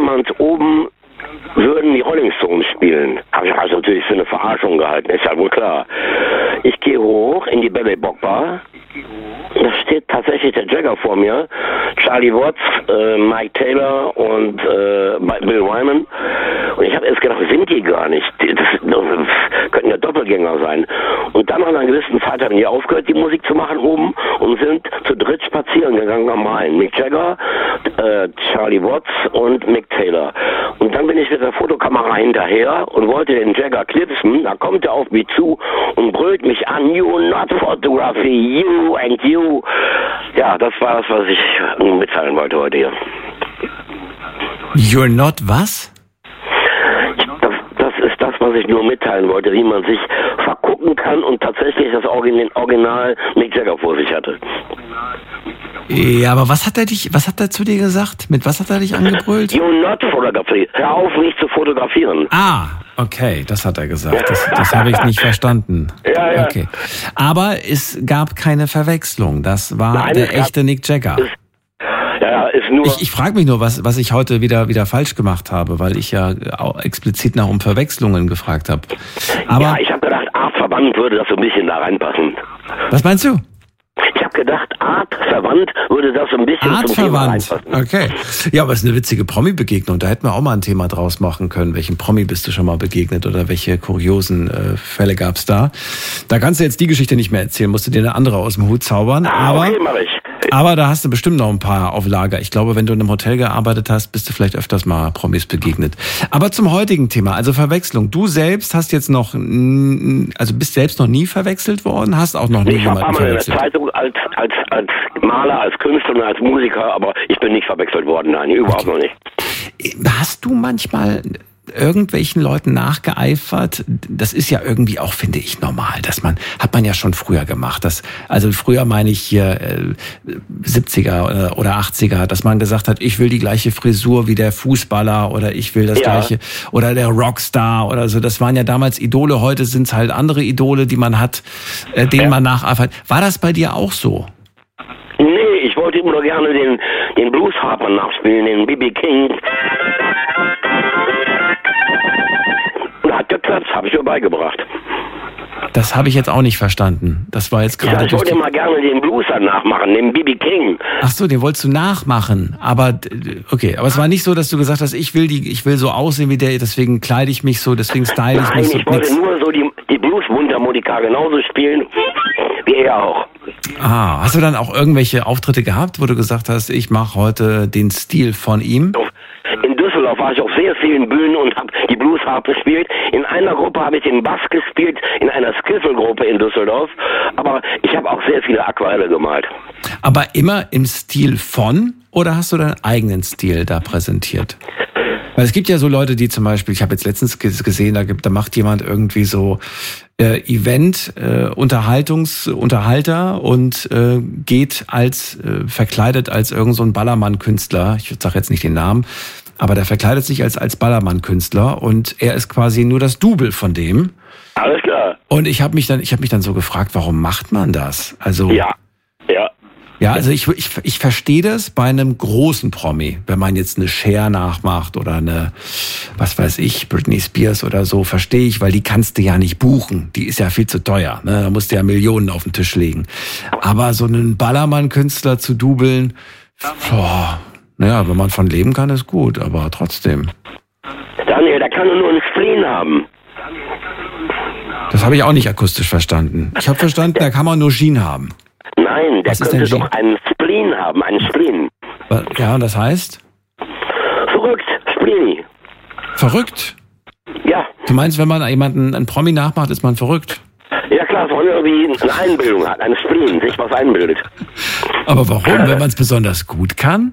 jemand oben würden die Rolling Stones spielen. Habe ich also natürlich für eine Verarschung gehalten, ist ja wohl klar. Ich gehe hoch in die Belly Bock Bar. Da steht tatsächlich der Jagger vor mir, Charlie Watts, Mike Taylor und Bill Wyman. Und ich habe erst gedacht, sind die gar nicht. Das könnten ja Doppelgänger sein. Und dann nach einer gewissen Zeit haben die aufgehört, die Musik zu machen oben und sind zu dritt spazieren gegangen am Main. Mick Jagger, Charlie Watts und Mick Taylor. Und dann bin ich mit der Fotokamera hinterher und wollte den Jagger clipsen. Da kommt er auf mich zu und brüllt mich an, "You not photography, you and you." Ja, das war das, was ich mitteilen wollte heute hier. You're not was? Das ist das, was ich nur mitteilen wollte, wie man sich vergucken kann und tatsächlich das Original Mick Jagger vor sich hatte. Ja, aber was hat er zu dir gesagt? Mit was hat er dich angebrüllt? You not photography. Hör auf, mich zu fotografieren. Ah, okay, das hat er gesagt. Das habe ich nicht verstanden. Ja. Okay. Aber es gab keine Verwechslung. Das war der echte Mick Jagger. Ist nur... Ich frage mich nur, was ich heute wieder falsch gemacht habe, weil ich ja auch explizit nach um Verwechslungen gefragt habe. Aber ja, ich habe gedacht, artverwandt würde das so ein bisschen da reinpassen. Was meinst du? Ich habe gedacht, artverwandt würde das so ein bisschen zum Thema reinpassen. Okay. Ja, aber es ist eine witzige Promi-Begegnung. Da hätten wir auch mal ein Thema draus machen können. Welchen Promi bist du schon mal begegnet oder welche kuriosen Fälle gab's da? Da kannst du jetzt die Geschichte nicht mehr erzählen, musst du dir eine andere aus dem Hut zaubern. Okay, mach ich. Aber da hast du bestimmt noch ein paar auf Lager. Ich glaube, wenn du in einem Hotel gearbeitet hast, bist du vielleicht öfters mal Promis begegnet. Aber zum heutigen Thema, also Verwechslung. Du selbst hast jetzt bist selbst noch nie verwechselt worden? Hast auch noch nie jemanden verwechselt? Ich habe in der Zeitung als Maler, als Künstler und als Musiker, aber ich bin nicht verwechselt worden, nein, überhaupt noch nicht. Hast du manchmal irgendwelchen Leuten nachgeeifert? Das ist ja irgendwie auch, finde ich, normal. Hat man ja schon früher gemacht. Also früher meine ich hier 70er oder 80er, dass man gesagt hat, ich will die gleiche Frisur wie der Fußballer oder ich will das gleiche oder der Rockstar oder so. Das waren ja damals Idole. Heute sind es halt andere Idole, die man hat, denen man nacheifert. War das bei dir auch so? Nee, ich wollte immer nur gerne den Blues-Harper nachspielen, den B.B. King. Hat geklappt, habe ich mir beigebracht. Das habe ich jetzt auch nicht verstanden. Das war jetzt gerade. Ja, ich wollte mal gerne den Blueser nachmachen, den B.B. King. Ach so, den wolltest du nachmachen. Aber okay, aber es war nicht so, dass du gesagt hast, ich will so aussehen wie der, deswegen kleide ich mich so, deswegen style ich mich so. Nein, ich wollte nur so die Blues-Mundharmonika genauso spielen wie er auch. Ah, hast du dann auch irgendwelche Auftritte gehabt, wo du gesagt hast, ich mache heute den Stil von ihm? In Düsseldorf war ich auf sehr vielen Bühnen und habe die Blues-Harp gespielt. In einer Gruppe habe ich den Bass gespielt, in einer Skiffle-Gruppe in Düsseldorf. Aber ich habe auch sehr viele Aquarelle gemalt. Aber immer im Stil von, oder hast du deinen eigenen Stil da präsentiert? Weil es gibt ja so Leute, die zum Beispiel, ich habe jetzt letztens gesehen, da macht jemand irgendwie so Unterhalter und geht verkleidet als irgend so ein Ballermann-Künstler. Ich sage jetzt nicht den Namen, aber der verkleidet sich als Ballermann-Künstler und er ist quasi nur das Double von dem. Alles klar. Und ich habe mich dann so gefragt, warum macht man das? Also Ja, also ich verstehe das bei einem großen Promi, wenn man jetzt eine Cher nachmacht oder eine, was weiß ich, Britney Spears oder so, verstehe ich, weil die kannst du ja nicht buchen. Die ist ja viel zu teuer, ne? Da musst du ja Millionen auf den Tisch legen. Aber so einen Ballermann-Künstler zu dubeln, wenn man von leben kann, ist gut, aber trotzdem. Daniel, da kann nur einen Spleen haben. Das habe ich auch nicht akustisch verstanden. Ich habe verstanden, da kann man nur Schien haben. Nein, der könnte doch einen Spleen haben, einen Spleen. Ja, und das heißt? Verrückt, Spleeni. Verrückt? Ja. Du meinst, wenn man jemanden einen Promi nachmacht, ist man verrückt? Ja klar, dass man irgendwie eine Einbildung hat, einen Spleen, sich was einbildet. Aber warum? Wenn man es besonders gut kann?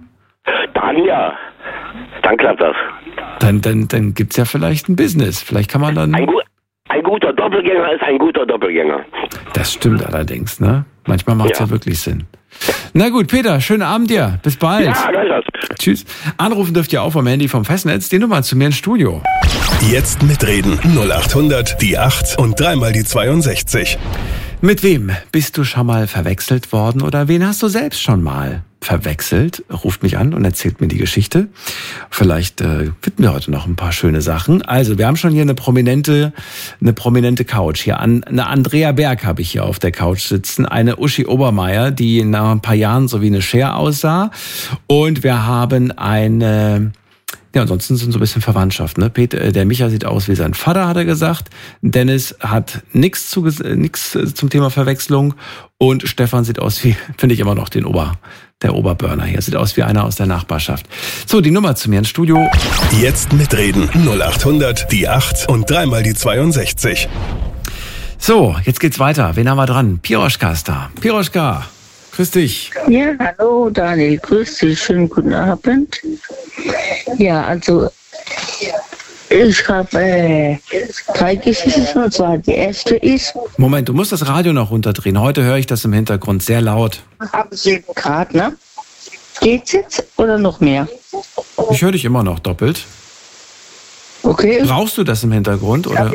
Dann klappt das. Dann gibt's ja vielleicht ein Business. Vielleicht kann man dann... Ein guter Doppelgänger ist ein guter Doppelgänger. Das stimmt allerdings, ne? Manchmal macht's ja wirklich Sinn. Na gut, Peter, schönen Abend dir. Bis bald. Ja, gleich. Tschüss. Anrufen dürft ihr auch vom Handy vom Festnetz. Die Nummer zu mir ins Studio. Jetzt mitreden. 0800 die 8 und dreimal die 62. Mit wem bist du schon mal verwechselt worden oder wen hast du selbst schon mal verwechselt, ruft mich an und erzählt mir die Geschichte. Vielleicht finden wir heute noch ein paar schöne Sachen. Also, wir haben schon hier eine prominente Couch. Hier eine Andrea Berg habe ich hier auf der Couch sitzen. Eine Uschi Obermeier, die nach ein paar Jahren so wie eine Cher aussah. Und wir haben eine... Ja, ansonsten sind so ein bisschen Verwandtschaft, ne? Der Micha sieht aus wie sein Vater, hat er gesagt. Dennis hat nichts zum Thema Verwechslung. Und Stefan sieht aus wie, finde ich immer noch, der Oberburner hier. Sieht aus wie einer aus der Nachbarschaft. So, die Nummer zu mir ins Studio. Jetzt mitreden. 0800 die 8 und 3 mal die 62. So, jetzt geht's weiter. Wen haben wir dran? Piroschka ist da. Piroschka. Grüß dich. Ja, hallo Daniel, grüß dich, schönen guten Abend. Ja, also ich habe 3 Geschichten, und zwar die erste ist... Moment, du musst das Radio noch runterdrehen. Heute höre ich das im Hintergrund sehr laut. Haben Sie gerade, ne? Geht's jetzt oder noch mehr? Ich höre dich immer noch doppelt. Okay. Brauchst du das im Hintergrund? Oder?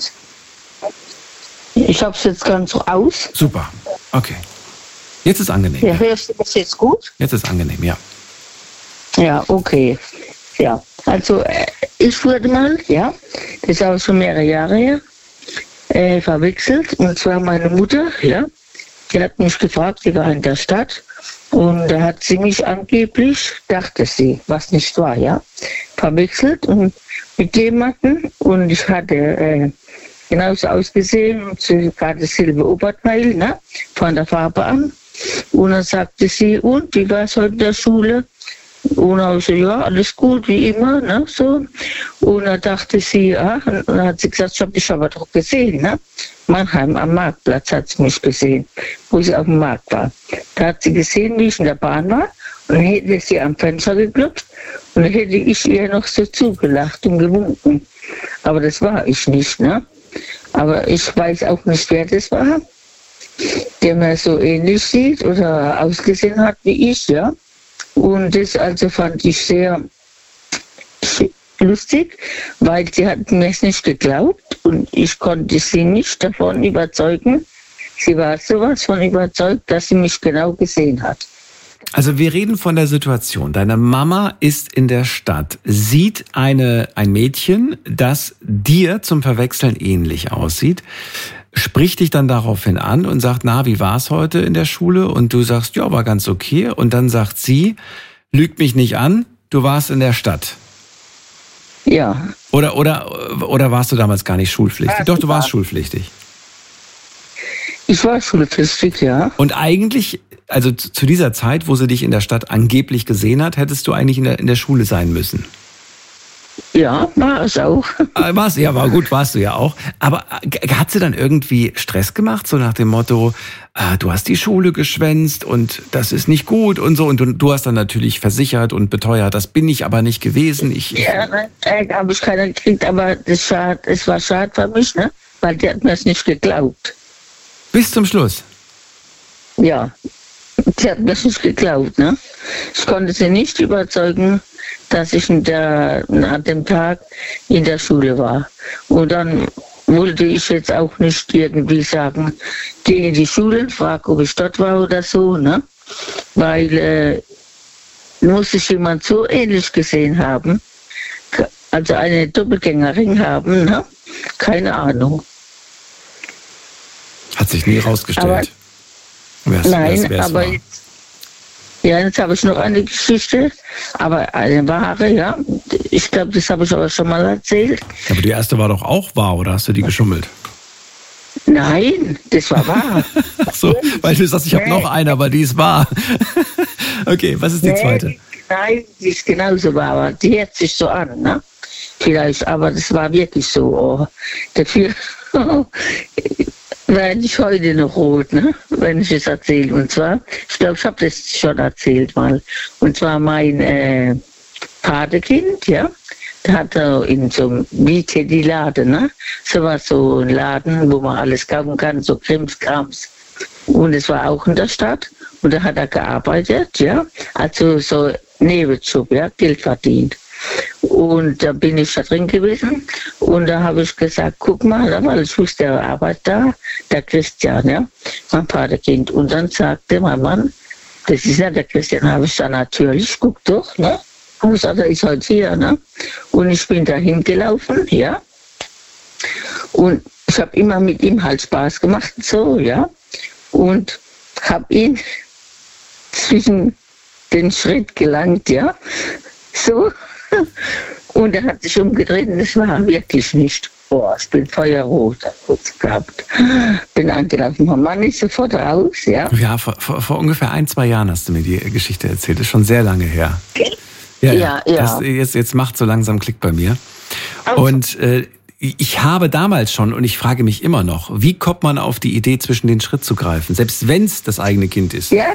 Ich habe es jetzt ganz so aus. Super, okay. Jetzt ist angenehm. Ja, hörst du das jetzt gut? Jetzt ist angenehm, ja. Ja, okay. Ja, also ich wurde mal, ja, das ist auch schon mehrere Jahre her, verwechselt. Und zwar meine Mutter, ja, die hat mich gefragt, sie war in der Stadt. Und da hat sie mich angeblich, dachte sie, was nicht war, ja, verwechselt und mit jemandem. Und ich hatte genauso ausgesehen und sie hatte dasselbe Oberteil, ne, von der Farbe an. Und dann sagte sie, und wie war es heute in der Schule? Und dann habe ich gesagt, ja, alles gut, wie immer, ne, so. Und dann dachte sie, ja, und dann hat sie gesagt, ich habe dich aber doch gesehen, ne. Mannheim am Marktplatz hat sie mich gesehen, wo sie auf dem Markt war. Da hat sie gesehen, wie ich in der Bahn war, und dann hätte sie am Fenster geklopft und dann hätte ich ihr noch so zugelacht und gewunken. Aber das war ich nicht, ne. Aber ich weiß auch nicht, wer das war, der mir so ähnlich sieht oder ausgesehen hat wie ich, ja. Und das also fand ich sehr lustig, weil sie hat mir es nicht geglaubt und ich konnte sie nicht davon überzeugen. Sie war sowas von überzeugt, dass sie mich genau gesehen hat. Also wir reden von der Situation. Deine Mama ist in der Stadt, sieht ein Mädchen, das dir zum Verwechseln ähnlich aussieht, spricht dich dann daraufhin an und sagt, na, wie war es heute in der Schule? Und du sagst, ja, war ganz okay. Und dann sagt sie, lüg mich nicht an, du warst in der Stadt. Ja. Oder warst du damals gar nicht schulpflichtig? Doch, du warst schulpflichtig. Ich war schulpflichtig, ja. Und eigentlich, also zu dieser Zeit, wo sie dich in der Stadt angeblich gesehen hat, hättest du eigentlich in der Schule sein müssen. Ja, war es auch. Warst du ja auch. Aber hat sie dann irgendwie Stress gemacht, so nach dem Motto, du hast die Schule geschwänzt und das ist nicht gut und so. Und du hast dann natürlich versichert und beteuert, das bin ich aber nicht gewesen. Ja, habe ich keiner gekriegt, aber es war schade für mich, ne? Weil die hat mir es nicht geglaubt. Bis zum Schluss? Ja, sie hat mir es nicht geglaubt, ne? Ich konnte sie nicht überzeugen, dass ich an dem Tag in der Schule war. Und dann wollte ich jetzt auch nicht irgendwie sagen, gehe in die Schule, frage, ob ich dort war oder so, ne? Weil muss ich jemand so ähnlich gesehen haben, also eine Doppelgängerin haben, ne? Keine Ahnung. Hat sich nie rausgestellt. Aber jetzt habe ich noch eine Geschichte, aber eine wahre, ja. Ich glaube, das habe ich aber schon mal erzählt. Aber die erste war doch auch wahr, oder hast du die geschummelt? Nein, das war wahr. Ach so, weil du sagst, ich habe noch eine, aber die ist wahr. Okay, was ist die zweite? Nein, die ist genauso wahr, aber die hört sich so an, ne? Vielleicht, aber das war wirklich so. Oh, dafür werde ich heute noch rot, ne? Wenn ich es erzähle. Und zwar, ich glaube, ich habe das schon erzählt mal. Und zwar mein Patenkind, ja, der hat in so einem Teddy-Laden, ne? So war so ein Laden, wo man alles kaufen kann, so Krimskrams. Und es war auch in der Stadt. Und da hat er gearbeitet, ja. Also so Nebenjob, ja, Geld verdient. Und da bin ich da drin gewesen und da habe ich gesagt, guck mal, weil ich wusste, der arbeitet da, der Christian, ja, mein Patenkind. Und dann sagte mein Mann, das ist ja der Christian, habe ich dann natürlich, guck doch, ne? Außer der ist heute hier, ne? Und ich bin dahin gelaufen, ja. Und ich habe immer mit ihm halt Spaß gemacht, so, ja. Und habe ihn zwischen den Schritt gelangt, ja. So. Und er hat sich umgedreht und das war wirklich nicht. Boah, ich bin feuerrot kurz gehabt. Bin angelaufen. Mein Mann ist sofort raus, ja. Ja, vor ungefähr 1-2 Jahren hast du mir die Geschichte erzählt. Das ist schon sehr lange her. Okay. Ja. Jetzt macht so langsam Klick bei mir. Also. Und ich habe damals schon, und ich frage mich immer noch, wie kommt man auf die Idee, zwischen den Schritt zu greifen, selbst wenn es das eigene Kind ist? Ja,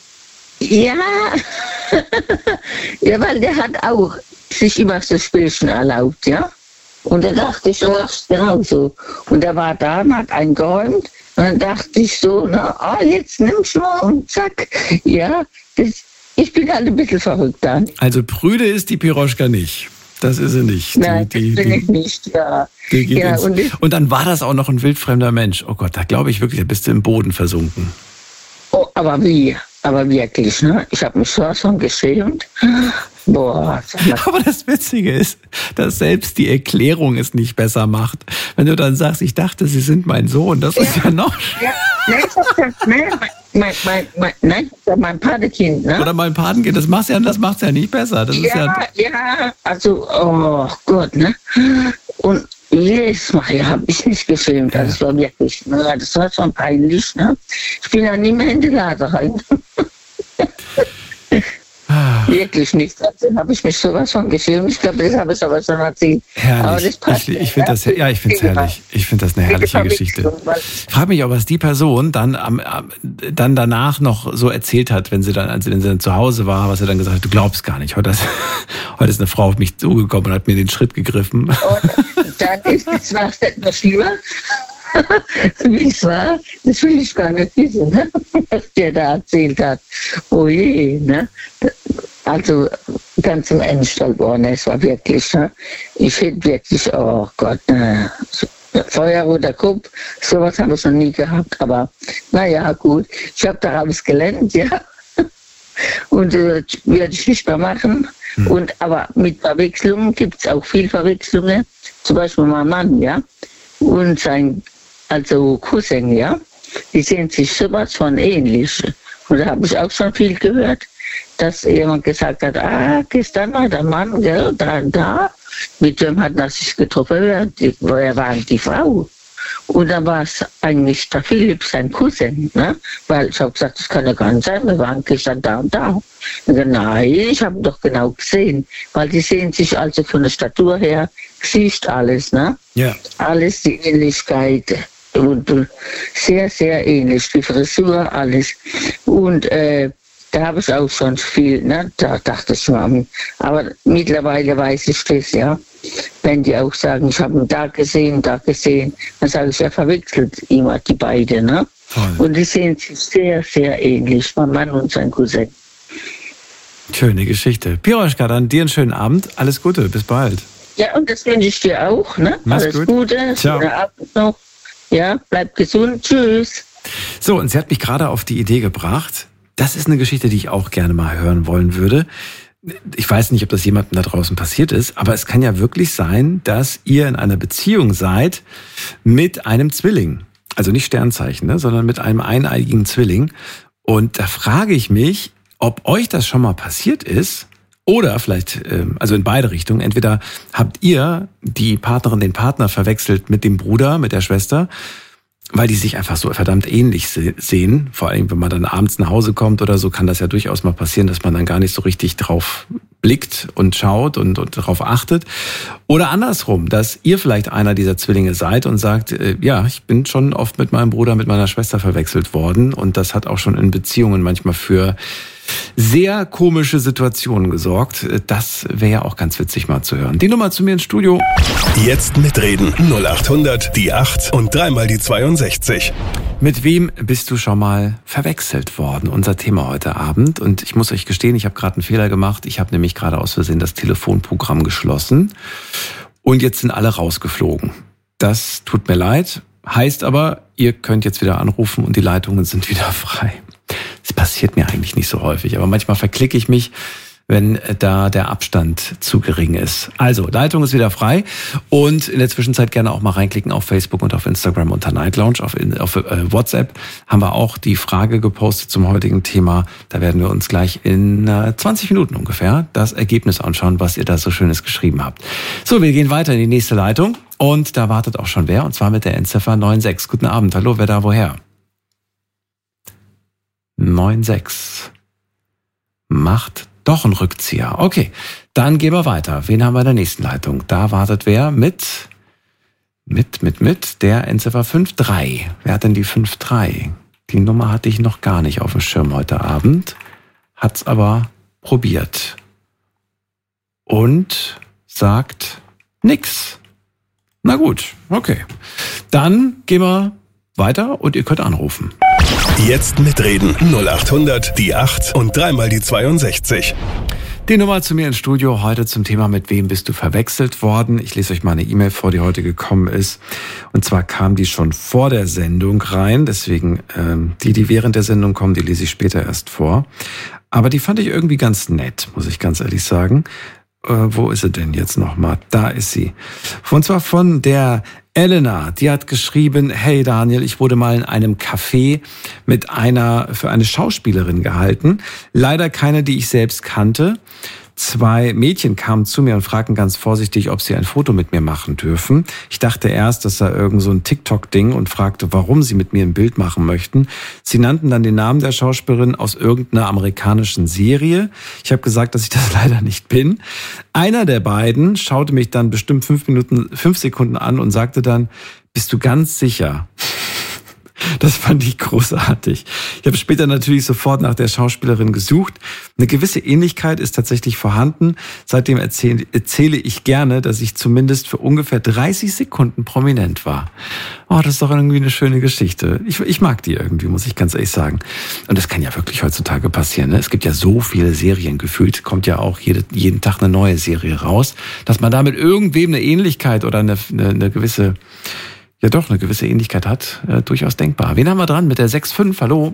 weil der hat auch sich immer so Spielchen erlaubt, ja. Und da dachte ich, du machst genauso. Und er war da und hat eingeräumt. Und dann dachte ich so, jetzt nimm's mal und zack. Ja, ich bin halt ein bisschen verrückt dann. Also prüde ist die Piroschka nicht. Das ist sie nicht. Nein, das bin ich nicht, ja. Und dann war das auch noch ein wildfremder Mensch. Oh Gott, da glaube ich wirklich, da bist du im Boden versunken. Oh, aber wie? Aber wirklich, ne? Ich habe mich so schon geschämt. Boah. Aber das Witzige ist, dass selbst die Erklärung es nicht besser macht. Wenn du dann sagst, ich dachte, Sie sind mein Sohn, das ist ja noch... Ja, mein Patenkind, ne? Oder mein Patenkind, das macht's ja nicht besser. Das ist also, oh Gott, ne? Und jedes Mal habe ich mich geschämt. Ja. Das war wirklich, ne? Das war schon peinlich, ne? Ich bin ja nie mehr in die Lade rein. Wirklich nicht. Also habe ich mich sowas von geschämt. Ich glaube, das habe ich aber schon erzählt. Herrlich. Aber das passt. Ich finde das, ich finde es herrlich. Ich finde das eine herrliche Geschichte. Ich frage mich, ob es die Person dann danach noch so erzählt hat, wenn sie dann zu Hause war, was er dann gesagt hat, du glaubst gar nicht. Heute ist eine Frau auf mich zugekommen und hat mir den Schritt gegriffen. Und dann ist es noch schlimmer. Wie es war, das will ich gar nicht wissen, ne? Was der da erzählt hat. Oh je, ne? Also ganz im Ernst, es war wirklich, ne? Ich hätte wirklich, oh Gott, ne? Feuerroter Kopf, sowas habe ich noch nie gehabt, aber naja, gut. Ich habe daraus gelernt, ja. Und werde ich nicht mehr machen. Aber mit Verwechslungen gibt es auch viel Verwechslungen. Zum Beispiel mein Mann, ja. Und sein Cousin, ja, die sehen sich sowas von ähnlich. Und da habe ich auch schon viel gehört, dass jemand gesagt hat, gestern war der Mann, gell, da, mit dem hat er sich getroffen, woher war die Frau? Und dann war es eigentlich der Philipp, sein Cousin, ne? Weil ich habe gesagt, das kann ja gar nicht sein, wir waren gestern da und da. Und dann, nein, ich habe ihn doch genau gesehen, weil die sehen sich also von der Statur her, Gesicht, alles, ne? Ja. Alles, die Ähnlichkeit. Und sehr, sehr ähnlich, die Frisur, alles. Und da habe ich auch schon viel, ne? Da dachte ich mal, aber mittlerweile weiß ich das, ja. Wenn die auch sagen, ich habe ihn da gesehen, dann sage ich, er verwechselt immer die beiden, ne? Toll. Und die sehen sich sehr, sehr ähnlich, mein Mann und sein Cousin. Schöne Geschichte. Piroschka, dann dir einen schönen Abend. Alles Gute, bis bald. Ja, und das wünsche ich dir auch, ne? Mach's Alles gut. Gute, schönen Abend noch. Ja, bleib gesund, tschüss. So, und sie hat mich gerade auf die Idee gebracht. Das ist eine Geschichte, die ich auch gerne mal hören wollen würde. Ich weiß nicht, ob das jemandem da draußen passiert ist, aber es kann ja wirklich sein, dass ihr in einer Beziehung seid mit einem Zwilling. Also nicht Sternzeichen, ne, sondern mit einem eineiigen Zwilling. Und da frage ich mich, ob euch das schon mal passiert ist. Oder vielleicht, also in beide Richtungen, entweder habt ihr die Partnerin, den Partner verwechselt mit dem Bruder, mit der Schwester, weil die sich einfach so verdammt ähnlich sehen. Vor allem, wenn man dann abends nach Hause kommt oder so, kann das ja durchaus mal passieren, dass man dann gar nicht so richtig drauf blickt und schaut und darauf achtet. Oder andersrum, dass ihr vielleicht einer dieser Zwillinge seid und sagt, ja, ich bin schon oft mit meinem Bruder, mit meiner Schwester verwechselt worden. Und das hat auch schon in Beziehungen manchmal für sehr komische Situationen gesorgt. Das wäre ja auch ganz witzig mal zu hören. Die Nummer zu mir ins Studio. Jetzt mitreden. 0800 die 8 und 3 mal die 62. Mit wem bist du schon mal verwechselt worden? Unser Thema heute Abend. Und ich muss euch gestehen, ich habe gerade einen Fehler gemacht. Ich habe nämlich gerade aus Versehen das Telefonprogramm geschlossen. Und jetzt sind alle rausgeflogen. Das tut mir leid. Heißt aber, ihr könnt jetzt wieder anrufen und die Leitungen sind wieder frei. Das passiert mir eigentlich nicht so häufig, aber manchmal verklicke ich mich, wenn da der Abstand zu gering ist. Also, Leitung ist wieder frei und in der Zwischenzeit gerne auch mal reinklicken auf Facebook und auf Instagram unter Night Lounge. Auf WhatsApp haben wir auch die Frage gepostet zum heutigen Thema. Da werden wir uns gleich in 20 Minuten ungefähr das Ergebnis anschauen, was ihr da so Schönes geschrieben habt. So, wir gehen weiter in die nächste Leitung und da wartet auch schon wer und zwar mit der Endziffer 96. Guten Abend. Hallo, wer da woher? 96. Macht doch ein Rückzieher. Okay, dann gehen wir weiter. Wen haben wir in der nächsten Leitung? Da wartet wer mit der Endziffer 53. Wer hat denn die 53? Die Nummer hatte ich noch gar nicht auf dem Schirm heute Abend. Hat's aber probiert. Und sagt nix. Na gut, okay. Dann gehen wir weiter und ihr könnt anrufen. Jetzt mitreden. 0800 die 8 und dreimal die 62. Die Nummer zu mir ins Studio heute zum Thema, mit wem bist du verwechselt worden? Ich lese euch mal eine E-Mail vor, die heute gekommen ist. Und zwar kam die schon vor der Sendung rein. Deswegen die während der Sendung kommen, die lese ich später erst vor. Aber die fand ich irgendwie ganz nett, muss ich ganz ehrlich sagen. Wo ist sie denn jetzt nochmal? Da ist sie. Und zwar von der Elena, die hat geschrieben: Hey Daniel, ich wurde mal in einem Café für eine Schauspielerin gehalten. Leider keine, die ich selbst kannte. 2 Mädchen kamen zu mir und fragten ganz vorsichtig, ob sie ein Foto mit mir machen dürfen. Ich dachte erst, das sei irgend so ein TikTok-Ding und fragte, warum sie mit mir ein Bild machen möchten. Sie nannten dann den Namen der Schauspielerin aus irgendeiner amerikanischen Serie. Ich habe gesagt, dass ich das leider nicht bin. Einer der beiden schaute mich dann bestimmt 5 Sekunden an und sagte dann: Bist du ganz sicher? Das fand ich großartig. Ich habe später natürlich sofort nach der Schauspielerin gesucht. Eine gewisse Ähnlichkeit ist tatsächlich vorhanden. Seitdem erzähle ich gerne, dass ich zumindest für ungefähr 30 Sekunden prominent war. Oh, das ist doch irgendwie eine schöne Geschichte. Ich mag die irgendwie, muss ich ganz ehrlich sagen. Und das kann ja wirklich heutzutage passieren, ne? Es gibt ja so viele Serien, gefühlt kommt ja auch jeden Tag eine neue Serie raus, dass man da mit irgendwem eine Ähnlichkeit oder eine gewisse... Ja doch, eine gewisse Ähnlichkeit hat, durchaus denkbar. Wen haben wir dran mit der 6.5? Hallo?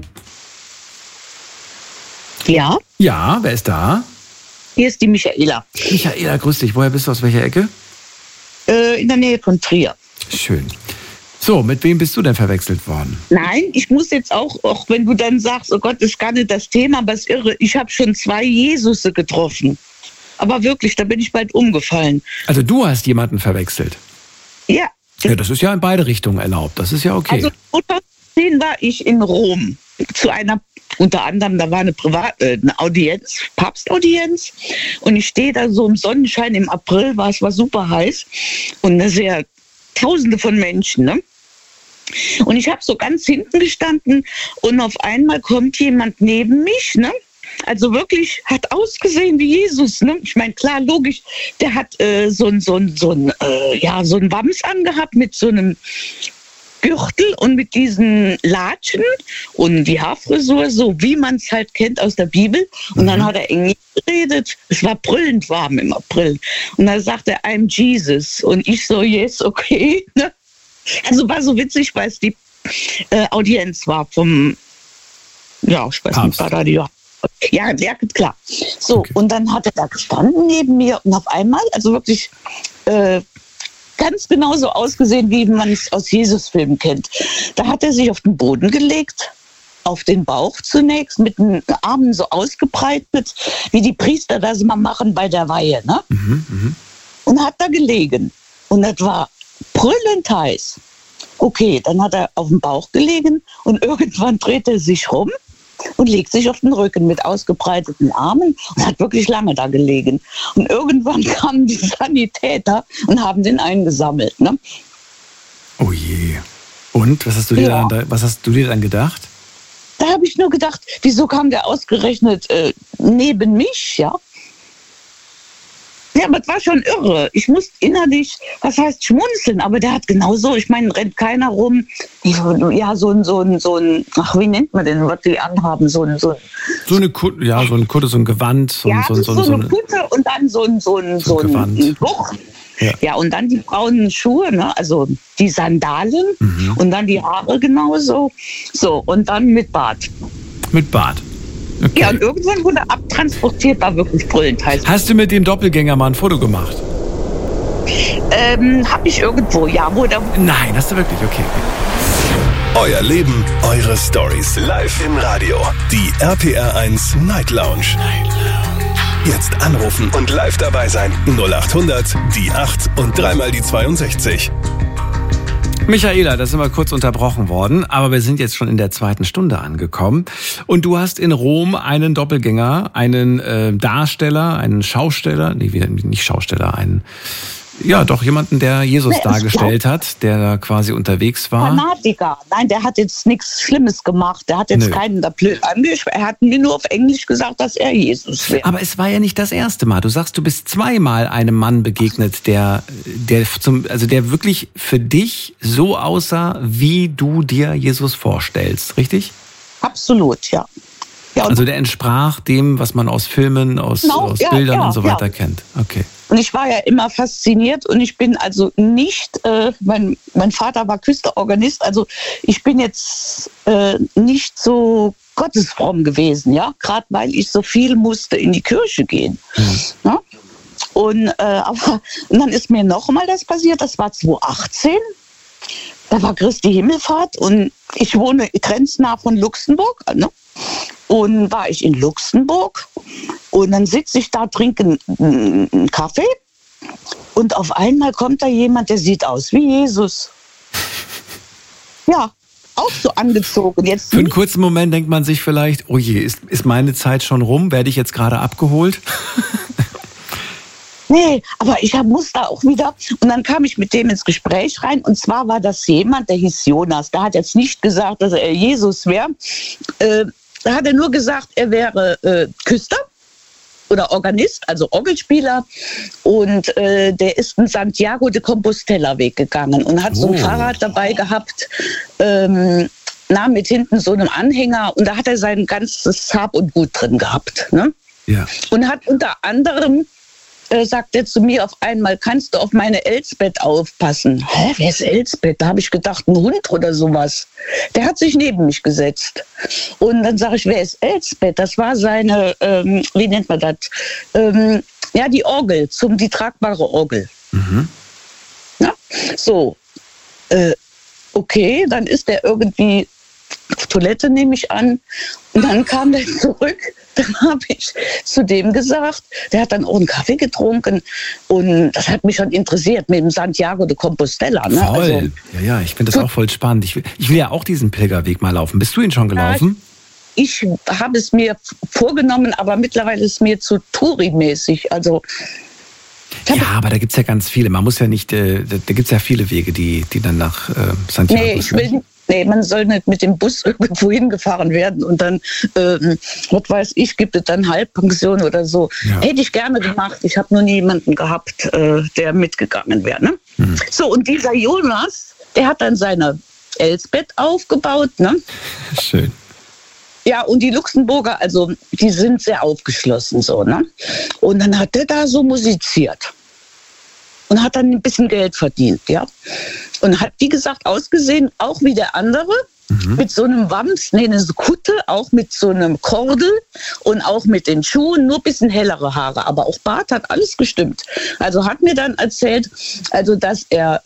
Ja? Ja, wer ist da? Hier ist die Michaela. Michaela, grüß dich. Woher bist du, aus welcher Ecke? In der Nähe von Trier. Schön. So, mit wem bist du denn verwechselt worden? Nein, ich muss jetzt auch wenn du dann sagst, oh Gott, das ist gar nicht das Thema, aber es ist irre. Ich habe schon 2 Jesusse getroffen. Aber wirklich, da bin ich bald umgefallen. Also du hast jemanden verwechselt? Ja. Ja, das ist ja in beide Richtungen erlaubt. Das ist ja okay. Also 2010 war ich in Rom zu einer, unter anderem, da war eine Audienz, Papstaudienz. Und ich stehe da so im Sonnenschein im April, es war super heiß. Und da sind ja Tausende von Menschen, ne? Und ich habe so ganz hinten gestanden und auf einmal kommt jemand neben mich, ne? Also wirklich hat ausgesehen wie Jesus, ne? Ich meine, klar, logisch, der hat so ein Wams angehabt mit so einem Gürtel und mit diesen Latschen und die Haarfrisur, so wie man es halt kennt aus der Bibel. Und dann hat er Englisch geredet. Es war brüllend warm im April. Und dann sagt er, I'm Jesus. Und ich so, yes, okay. Ne? Also war so witzig, weil es die Audienz war vom, ja, ich weiß nicht, war da die... Ja, klar. So, okay. Und dann hat er da gestanden neben mir und auf einmal, also wirklich ganz genauso ausgesehen, wie man es aus Jesus-Filmen kennt. Da hat er sich auf den Boden gelegt, auf den Bauch zunächst, mit den Armen so ausgebreitet, wie die Priester das mal machen bei der Weihe, ne? Und hat da gelegen. Und das war brüllend heiß. Okay, dann hat er auf dem Bauch gelegen und irgendwann dreht er sich rum und legt sich auf den Rücken mit ausgebreiteten Armen und hat wirklich lange da gelegen. Und irgendwann kamen die Sanitäter und haben den eingesammelt. Ne? Oh je. Und was hast du dir dann gedacht? Da habe ich nur gedacht, wieso kam der ausgerechnet neben mich, ja? Ja, aber das war schon irre. Ich musste innerlich, was heißt schmunzeln, aber der hat genauso, ich meine, rennt keiner rum. Ja, so ein, ach, wie nennt man denn, was die anhaben? So eine Kutte, so ein Gewand. So eine Kutte und dann so ein Buch. Ja, und dann die braunen Schuhe, ne? Also die Sandalen und dann die Haare genauso. So, und dann mit Bart. Mit Bart. Okay. Ja, und irgendwann wurde er abtransportiert, war wirklich brüllend heiß. Hast du mit dem Doppelgänger mal ein Foto gemacht? Hab ich irgendwo, ja. Nein, hast du wirklich? Okay. Euer Leben, eure Stories. Live im Radio. Die RPR1 Night Lounge. Jetzt anrufen und live dabei sein. 0800 die 8 und 3 die 62. Michaela, da sind wir kurz unterbrochen worden, aber wir sind jetzt schon in der 2. Stunde angekommen. Und du hast in Rom einen Doppelgänger, einen Darsteller, einen Schausteller, nicht Schausteller, jemanden, der Jesus dargestellt hat, der da quasi unterwegs war. Fanatiker. Nein, der hat jetzt nichts Schlimmes gemacht. Der hat jetzt keinen da blöd angesprochen. Er hat mir nur auf Englisch gesagt, dass er Jesus wäre. Aber es war ja nicht das erste Mal. Du sagst, du bist 2-mal einem Mann begegnet, der wirklich für dich so aussah, wie du dir Jesus vorstellst, richtig? Absolut, ja. Also der entsprach dem, was man aus Filmen, aus Bildern und so weiter kennt. Okay. Und ich war ja immer fasziniert und ich bin also nicht, mein Vater war Küsterorganist, also ich bin jetzt nicht so gottesfromm gewesen, ja, gerade weil ich so viel musste in die Kirche gehen. Ja? Und dann ist mir noch mal das passiert, das war 2018. Da war Christi Himmelfahrt und ich wohne grenznah von Luxemburg, ne? Und war ich in Luxemburg und dann sitze ich da, trinke einen Kaffee und auf einmal kommt da jemand, der sieht aus wie Jesus. Ja, auch so angezogen. Jetzt für einen kurzen Moment denkt man sich vielleicht, oh je, ist meine Zeit schon rum? Werde ich jetzt gerade abgeholt? Nee, aber ich muss da auch wieder, und dann kam ich mit dem ins Gespräch rein, und zwar war das jemand, der hieß Jonas, der hat jetzt nicht gesagt, dass er Jesus wäre, da hat er nur gesagt, er wäre Küster oder Organist, also Orgelspieler, und der ist einen Santiago de Compostela Weg gegangen und hat so ein Fahrrad dabei gehabt, mit hinten so einem Anhänger, und da hat er sein ganzes Hab und Gut drin gehabt, ne? Ja. Und hat unter anderem sagt er zu mir auf einmal, kannst du auf meine Elsbeth aufpassen? Hä, wer ist Elsbeth? Da habe ich gedacht, ein Hund oder sowas. Der hat sich neben mich gesetzt. Und dann sage ich, wer ist Elsbeth? Das war seine, wie nennt man das? Die Orgel, die tragbare Orgel. Mhm. Ja? So, okay, dann ist der irgendwie auf Toilette, nehme ich an. Und dann kam der zurück. Dann habe ich zu dem gesagt, der hat dann auch einen Kaffee getrunken. Und das hat mich schon interessiert mit dem Santiago de Compostela. Ne? Voll. Also, ja, ich finde das auch voll spannend. Ich will ja auch diesen Pilgerweg mal laufen. Bist du ihn schon gelaufen? Ich habe es mir vorgenommen, aber mittlerweile ist es mir zu Touri-mäßig. Also, ja, aber da gibt es ja ganz viele. Man muss ja nicht, da gibt es ja viele Wege, die dann nach Santiago führen. Man soll nicht mit dem Bus irgendwo hingefahren werden und dann, was weiß ich, gibt es dann Halbpension oder so. Ja. Hätte ich gerne gemacht. Ich habe nur nie jemanden gehabt, der mitgegangen wäre. Ne? Mhm. So, und dieser Jonas, der hat dann seine Elsbeth aufgebaut. Ne? Schön. Ja, und die Luxemburger, also die sind sehr aufgeschlossen so. Ne? Und dann hat der da so musiziert. Und hat dann ein bisschen Geld verdient, ja. Und hat, wie gesagt, ausgesehen, auch wie der andere, mit so einem Wams, eine Kutte, auch mit so einem Kordel und auch mit den Schuhen, nur ein bisschen hellere Haare. Aber auch Bart, hat alles gestimmt. Also hat mir dann erzählt, also dass er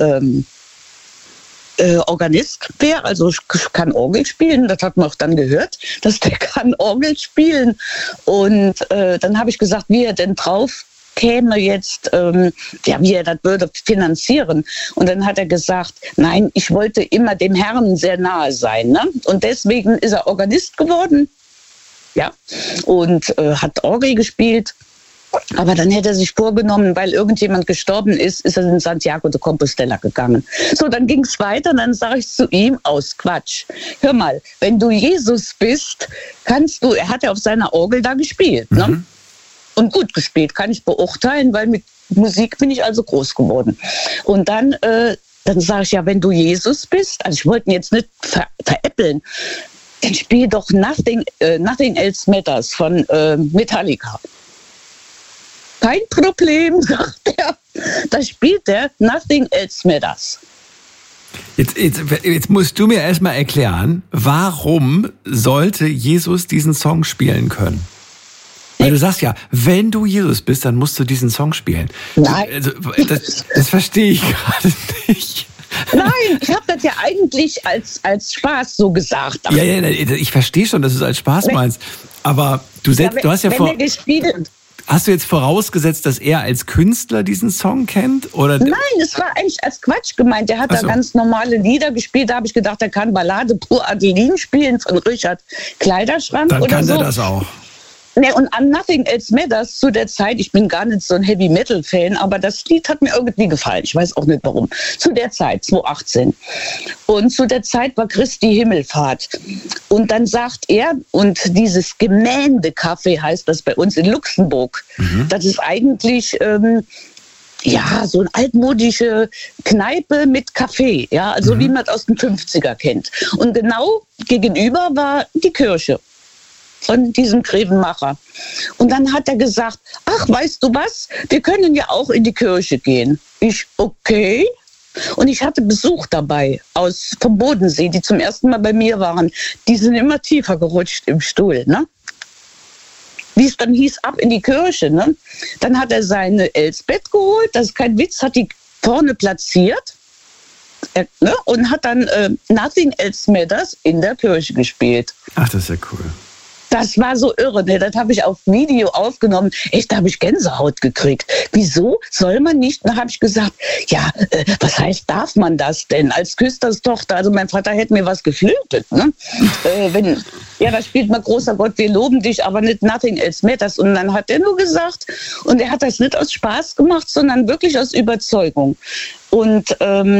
Organist wäre, also kann Orgel spielen. Das hat man auch dann gehört, dass der kann Orgel spielen. Und dann habe ich gesagt, wie er denn drauf käme jetzt, wie er das würde finanzieren. Und dann hat er gesagt, nein, ich wollte immer dem Herrn sehr nahe sein. Ne? Und deswegen ist er Organist geworden. Ja, und hat Orgel gespielt. Aber dann hätte er sich vorgenommen, weil irgendjemand gestorben ist, ist er in Santiago de Compostela gegangen. So, dann ging es weiter, dann sage ich zu ihm, aus Quatsch, hör mal, wenn du Jesus bist, er hat ja auf seiner Orgel da gespielt, ne? Und gut gespielt, kann ich beurteilen, weil mit Musik bin ich also groß geworden. Und dann sage ich, ja, wenn du Jesus bist, also ich wollte ihn jetzt nicht veräppeln, dann spiel doch Nothing Else Matters von Metallica. Kein Problem, sagt er. Da spielt er Nothing Else Matters. Jetzt musst du mir erstmal erklären, warum sollte Jesus diesen Song spielen können? Weil du sagst ja, wenn du Jesus bist, dann musst du diesen Song spielen. Nein. Also, das verstehe ich gerade nicht. Nein, ich habe das ja eigentlich als Spaß so gesagt. Ja, ich verstehe schon, dass du es als Spaß meinst. Aber du hast ja Hast du jetzt vorausgesetzt, dass er als Künstler diesen Song kennt? Oder? Nein, es war eigentlich als Quatsch gemeint. Der hat da ganz normale Lieder gespielt. Da habe ich gedacht, er kann Ballade Pour Adeline spielen von Richard Kleiderschrank. Dann oder kann so. Er das auch. Ne, und Nothing Else Matters zu der Zeit, ich bin gar nicht so ein Heavy-Metal-Fan, aber das Lied hat mir irgendwie gefallen. Ich weiß auch nicht warum. Zu der Zeit, 2018. Und zu der Zeit war Christi Himmelfahrt. Und dann sagt er, und dieses Gemeindecafé heißt das bei uns in Luxemburg, das ist eigentlich... so eine altmodische Kneipe mit Café, ja, also wie man es aus den 50er kennt. Und genau gegenüber war die Kirche von diesem Grevenmacher. Und dann hat er gesagt, ach, weißt du was, wir können ja auch in die Kirche gehen. Okay. Und ich hatte Besuch dabei vom Bodensee, die zum ersten Mal bei mir waren. Die sind immer tiefer gerutscht im Stuhl, ne? Wie es dann hieß, ab in die Kirche, ne? Dann hat er seine Elsbeth geholt, das ist kein Witz, hat die vorne platziert, ne? Und hat dann Nothing Else Matters in der Kirche gespielt. Ach, das ist ja cool. Das war so irre, ne? Das habe ich auf Video aufgenommen. Echt, da habe ich Gänsehaut gekriegt. Wieso soll man nicht? Dann habe ich gesagt, ja, was heißt, darf man das denn? Als Küsterstochter, also mein Vater hätte mir was geflötet. Ne? Da spielt man großer Gott, wir loben dich, aber nicht Nothing Else Matters. Und dann hat er nur gesagt, und er hat das nicht aus Spaß gemacht, sondern wirklich aus Überzeugung. Und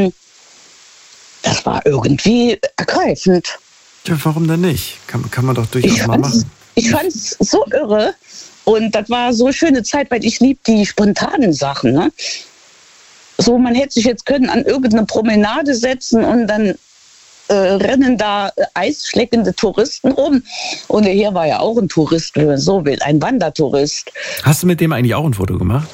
das war irgendwie ergreifend. Ja, warum denn nicht? Kann man doch durchaus mal machen. Ich fand es so irre und das war so eine schöne Zeit, weil ich liebe die spontanen Sachen. Ne? So, man hätte sich jetzt können an irgendeine Promenade setzen und dann rennen da eisschleckende Touristen rum. Und hier war ja auch ein Tourist, wenn man so will, ein Wandertourist. Hast du mit dem eigentlich auch ein Foto gemacht?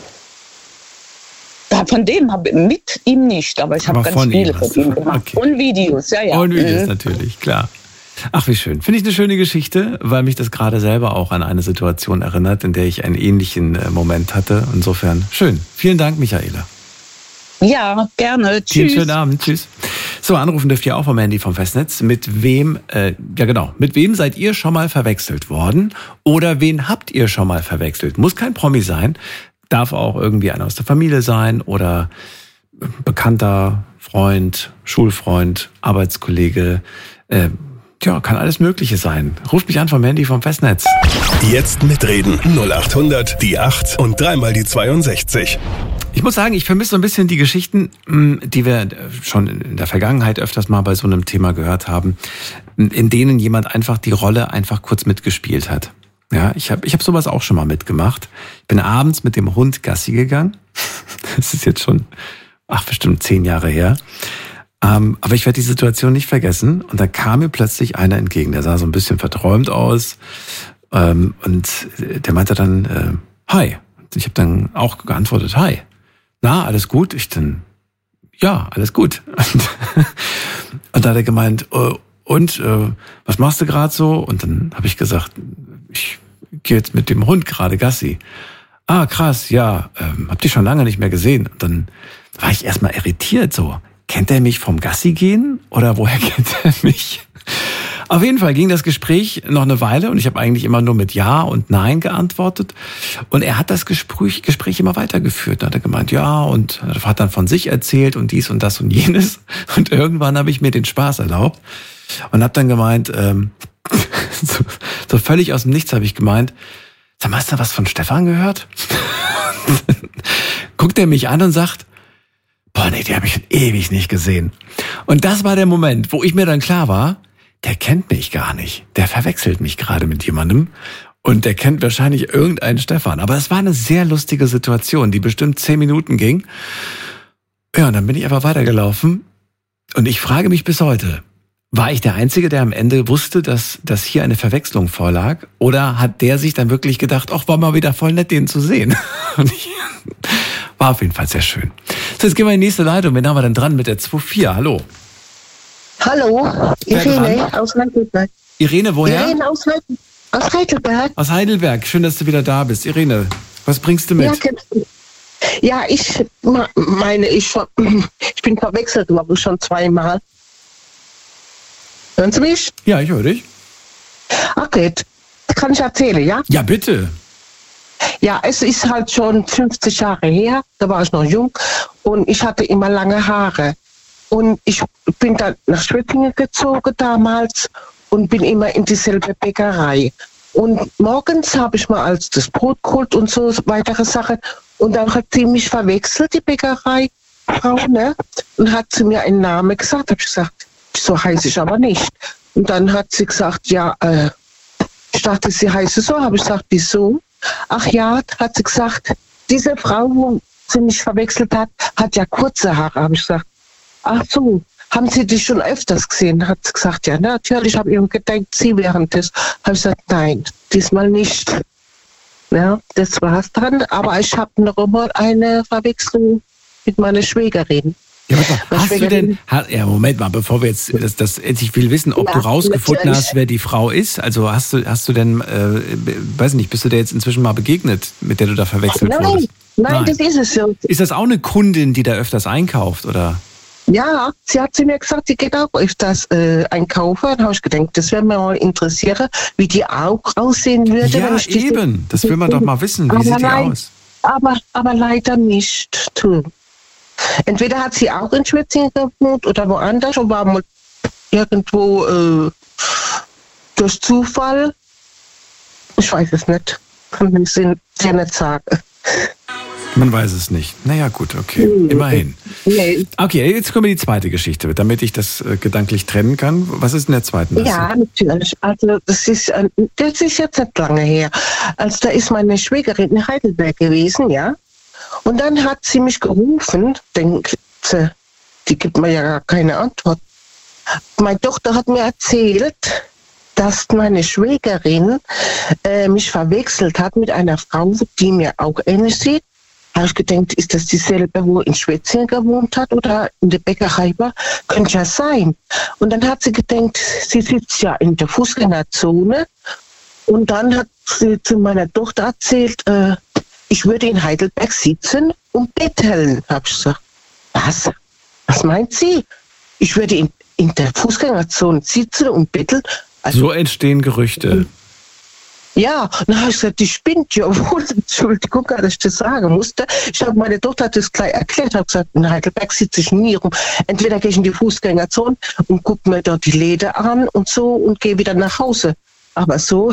Von dem mit ihm nicht, aber ich habe ganz viele von ihm gemacht. Okay. Und Videos, ja. Und Videos natürlich, klar. Ach, wie schön. Finde ich eine schöne Geschichte, weil mich das gerade selber auch an eine Situation erinnert, in der ich einen ähnlichen Moment hatte. Insofern schön. Vielen Dank, Michaela. Ja, gerne. Tschüss. Schönen Abend. Tschüss. So, anrufen dürft ihr auch vom Handy vom Festnetz. Mit wem seid ihr schon mal verwechselt worden? Oder wen habt ihr schon mal verwechselt? Muss kein Promi sein. Darf auch irgendwie einer aus der Familie sein oder Bekannter, Freund, Schulfreund, Arbeitskollege. Kann alles Mögliche sein. Ruft mich an vom Handy vom Festnetz. Jetzt mitreden. 0800 die 8 und 3 die 62. Ich muss sagen, ich vermisse so ein bisschen die Geschichten, die wir schon in der Vergangenheit öfters mal bei so einem Thema gehört haben, in denen jemand einfach die Rolle einfach kurz mitgespielt hat. Ja, ich hab sowas auch schon mal mitgemacht. Ich bin abends mit dem Hund Gassi gegangen. Das ist jetzt schon, bestimmt 10 Jahre her. Aber ich werde die Situation nicht vergessen. Und da kam mir plötzlich einer entgegen. Der sah so ein bisschen verträumt aus. Und der meinte dann, hi. Und ich habe dann auch geantwortet, hi. Na, alles gut? Ich dann, ja, alles gut. Und da hat er gemeint, was machst du gerade so? Und dann habe ich gesagt, ich gehe jetzt mit dem Hund gerade Gassi. Ah, krass, ja, hab dich schon lange nicht mehr gesehen. Und dann war ich erstmal irritiert so. Kennt er mich vom Gassi gehen? Oder woher kennt er mich? Auf jeden Fall ging das Gespräch noch eine Weile und ich habe eigentlich immer nur mit Ja und Nein geantwortet. Und er hat das Gespräch immer weitergeführt. Da hat er gemeint, ja, und hat dann von sich erzählt und dies und das und jenes. Und irgendwann habe ich mir den Spaß erlaubt und habe dann gemeint, so völlig aus dem Nichts habe ich gemeint, sag mal, hast du was von Stefan gehört? Guckt er mich an und sagt, boah, nee, die habe ich schon ewig nicht gesehen. Und das war der Moment, wo ich mir dann klar war, der kennt mich gar nicht. Der verwechselt mich gerade mit jemandem und der kennt wahrscheinlich irgendeinen Stefan. Aber es war eine sehr lustige Situation, die bestimmt 10 Minuten ging. Ja, und dann bin ich einfach weitergelaufen und ich frage mich bis heute, war ich der Einzige, der am Ende wusste, dass hier eine Verwechslung vorlag? Oder hat der sich dann wirklich gedacht, ach, war mal wieder voll nett, den zu sehen? Und war auf jeden Fall sehr schön. So, jetzt gehen wir in die nächste Leitung. Wen haben wir denn dran mit der 24? Hallo. Hallo, Irene aus Heidelberg. Irene, woher? Irene aus Heidelberg. Aus Heidelberg. Schön, dass du wieder da bist. Irene, was bringst du mit? Ja, ich bin verwechselt worden schon 2-mal. Hören Sie mich? Ja, ich höre dich. Okay, kann ich erzählen, ja? Ja, bitte. Ja, es ist halt schon 50 Jahre her, da war ich noch jung und ich hatte immer lange Haare. Und ich bin dann nach Schwetzingen gezogen damals und bin immer in dieselbe Bäckerei. Und morgens habe ich mal als das Brot geholt und so weitere Sachen. Und dann hat sie mich verwechselt, die Bäckereifrau, ne? Und hat sie mir einen Namen gesagt. Habe ich gesagt, so heiße ich aber nicht. Und dann hat sie gesagt, ja, ich dachte, sie heiße so. Habe ich gesagt, wieso? Ach ja, hat sie gesagt, diese Frau, wo sie mich verwechselt hat ja kurze Haare. Habe ich gesagt, ach so, haben Sie die schon öfters gesehen? Hat sie gesagt, ja, natürlich. Habe ich gedacht, Sie wären das. Habe ich gesagt, nein, diesmal nicht. Ja, das war's dann. Aber ich habe noch mal eine Verwechslung mit meiner Schwägerin. Ja, hast du denn, Moment mal, bevor wir jetzt, ich will wissen, ob du rausgefunden hast, wer die Frau ist. Also hast du denn, weiß nicht, bist du der jetzt inzwischen mal begegnet, mit der du da verwechselt wurdest? Nein, das ist es so. Ist das auch eine Kundin, die da öfters einkauft, oder? Ja, sie hat mir gesagt, sie geht auch öfters einkaufen. Dann habe ich gedacht, das wäre mir mal interessieren, wie die auch aussehen würde. Ja, wenn ich eben. Das will man doch mal wissen. Wie sieht die aus? Aber leider nicht. Entweder hat sie auch in Schwetzingen gewohnt oder woanders und war mal irgendwo durch Zufall. Ich weiß es nicht. Kann ich dir nicht sagen. Man weiß es nicht. Naja, gut, okay. Immerhin. Okay, jetzt kommen wir die zweite Geschichte, damit ich das gedanklich trennen kann. Was ist in der zweiten? Ja, natürlich. Also das ist jetzt nicht lange her. Also da ist meine Schwägerin in Heidelberg gewesen, ja. Und dann hat sie mich gerufen, denkt sie, die gibt mir ja gar keine Antwort. Meine Tochter hat mir erzählt, dass meine Schwägerin mich verwechselt hat mit einer Frau, die mir auch ähnlich sieht. Habe ich gedacht, ist das dieselbe, wo in Schwetzingen gewohnt hat oder in der Bäckerei war? Könnte ja sein. Und dann hat sie gedacht, sie sitzt ja in der Fußgängerzone. Und dann hat sie zu meiner Tochter erzählt, ich würde in Heidelberg sitzen und betteln. Habe ich gesagt, was? Was meint sie? Ich würde in der Fußgängerzone sitzen und betteln. Also, so entstehen Gerüchte. Ja, dann habe ich gesagt, die spinnt ja. Entschuldigung, dass ich das sagen musste. Meine Tochter hat das gleich erklärt. Ich habe gesagt, in Heidelberg sitze ich nie rum. Entweder gehe ich in die Fußgängerzone und gucke mir dort die Läden an und so und gehe wieder nach Hause. Aber so,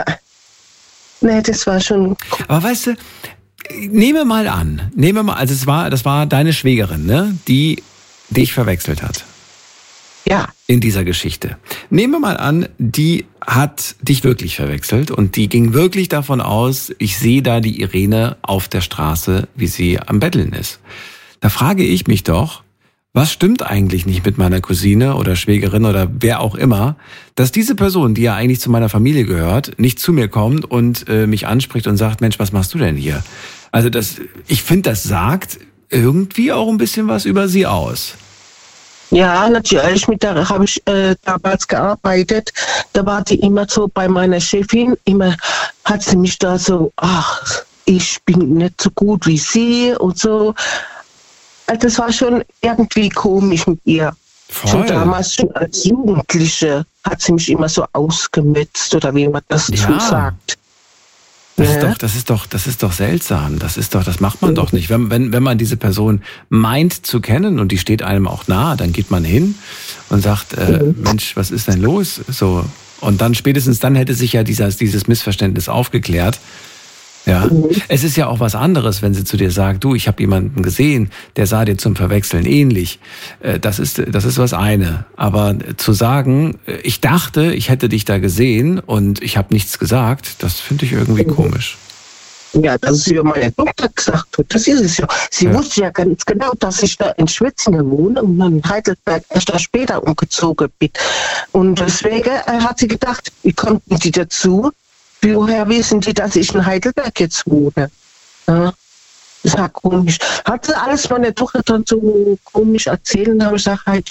nee, das war schon... Aber weißt du, nehme mal an, also das war deine Schwägerin, ne, die dich verwechselt hat. Ja. In dieser Geschichte. Nehmen wir mal an, die hat dich wirklich verwechselt und die ging wirklich davon aus, ich sehe da die Irene auf der Straße, wie sie am Betteln ist. Da frage ich mich doch, was stimmt eigentlich nicht mit meiner Cousine oder Schwägerin oder wer auch immer, dass diese Person, die ja eigentlich zu meiner Familie gehört, nicht zu mir kommt und mich anspricht und sagt, Mensch, was machst du denn hier? Also ich finde, das sagt irgendwie auch ein bisschen was über sie aus. Ja, natürlich, mit der habe ich damals gearbeitet. Da war die immer so bei meiner Chefin, immer hat sie mich da so, ach, ich bin nicht so gut wie sie und so. Also das war schon irgendwie komisch mit ihr. Voll. Schon damals, schon als Jugendliche, hat sie mich immer so ausgemützt oder wie man das so sagt. Das ist doch seltsam. Das macht man doch nicht. Wenn man diese Person meint zu kennen und die steht einem auch nahe, dann geht man hin und sagt, Mensch, was ist denn los? So. Und dann spätestens dann hätte sich ja dieses Missverständnis aufgeklärt. Ja. Es ist ja auch was anderes, wenn sie zu dir sagt, du, ich habe jemanden gesehen, der sah dir zum Verwechseln ähnlich. Das ist was eine. Aber zu sagen, ich dachte, ich hätte dich da gesehen und ich habe nichts gesagt, das finde ich irgendwie komisch. Ja, das ist ja meine Tochter gesagt hat. Das ist es ja. Sie wusste ja ganz genau, dass ich da in Schwetzingen wohne und dann in Heidelberg erst da später umgezogen bin. Und deswegen hat sie gedacht, wie konnten die dazu? Woher wissen die, dass ich in Heidelberg jetzt wohne? Ja, das war komisch. Hat sie alles meine Tochter dann so komisch erzählt und habe ich gesagt, Heidi,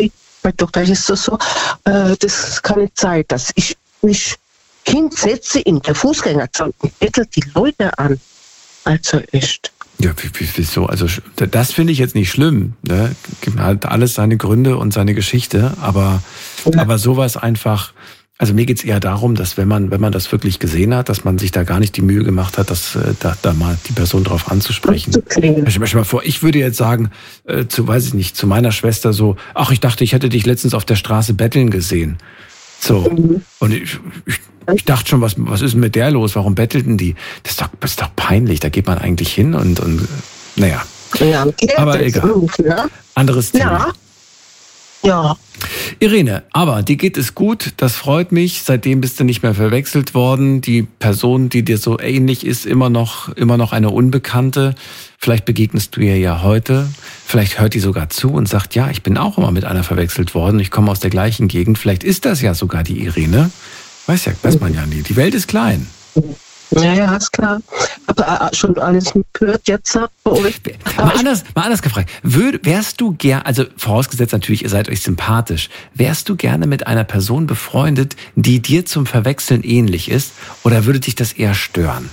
meine Tochter ist so, das kann nicht sein, dass ich mich hinsetze in der Fußgängerzone und bettel die Leute an. Also echt. Ja, wieso? Also das finde ich jetzt nicht schlimm. Ne? Hat alles seine Gründe und seine Geschichte, aber sowas einfach. Also mir geht's eher darum, dass wenn man das wirklich gesehen hat, dass man sich da gar nicht die Mühe gemacht hat, da mal die Person drauf anzusprechen. Stell mir mal vor, ich würde jetzt sagen, zu meiner Schwester so, ach, ich dachte, ich hätte dich letztens auf der Straße betteln gesehen. So. Und ich dachte schon, was ist denn mit der los? Warum bettelten die? Das ist doch peinlich, da geht man eigentlich hin und naja. Ja, aber egal. Anderes Thema. Ja. Irene, aber dir geht es gut, das freut mich. Seitdem bist du nicht mehr verwechselt worden. Die Person, die dir so ähnlich ist, immer noch eine Unbekannte. Vielleicht begegnest du ihr ja heute. Vielleicht hört die sogar zu und sagt, ja, ich bin auch immer mit einer verwechselt worden. Ich komme aus der gleichen Gegend. Vielleicht ist das ja sogar die Irene. Weiß man ja nie. Die Welt ist klein. Ja, ist klar. Aber schon alles gehört jetzt bei euch. Mal anders gefragt. Wärst du gerne, also vorausgesetzt natürlich, ihr seid euch sympathisch, wärst du gerne mit einer Person befreundet, die dir zum Verwechseln ähnlich ist? Oder würde dich das eher stören?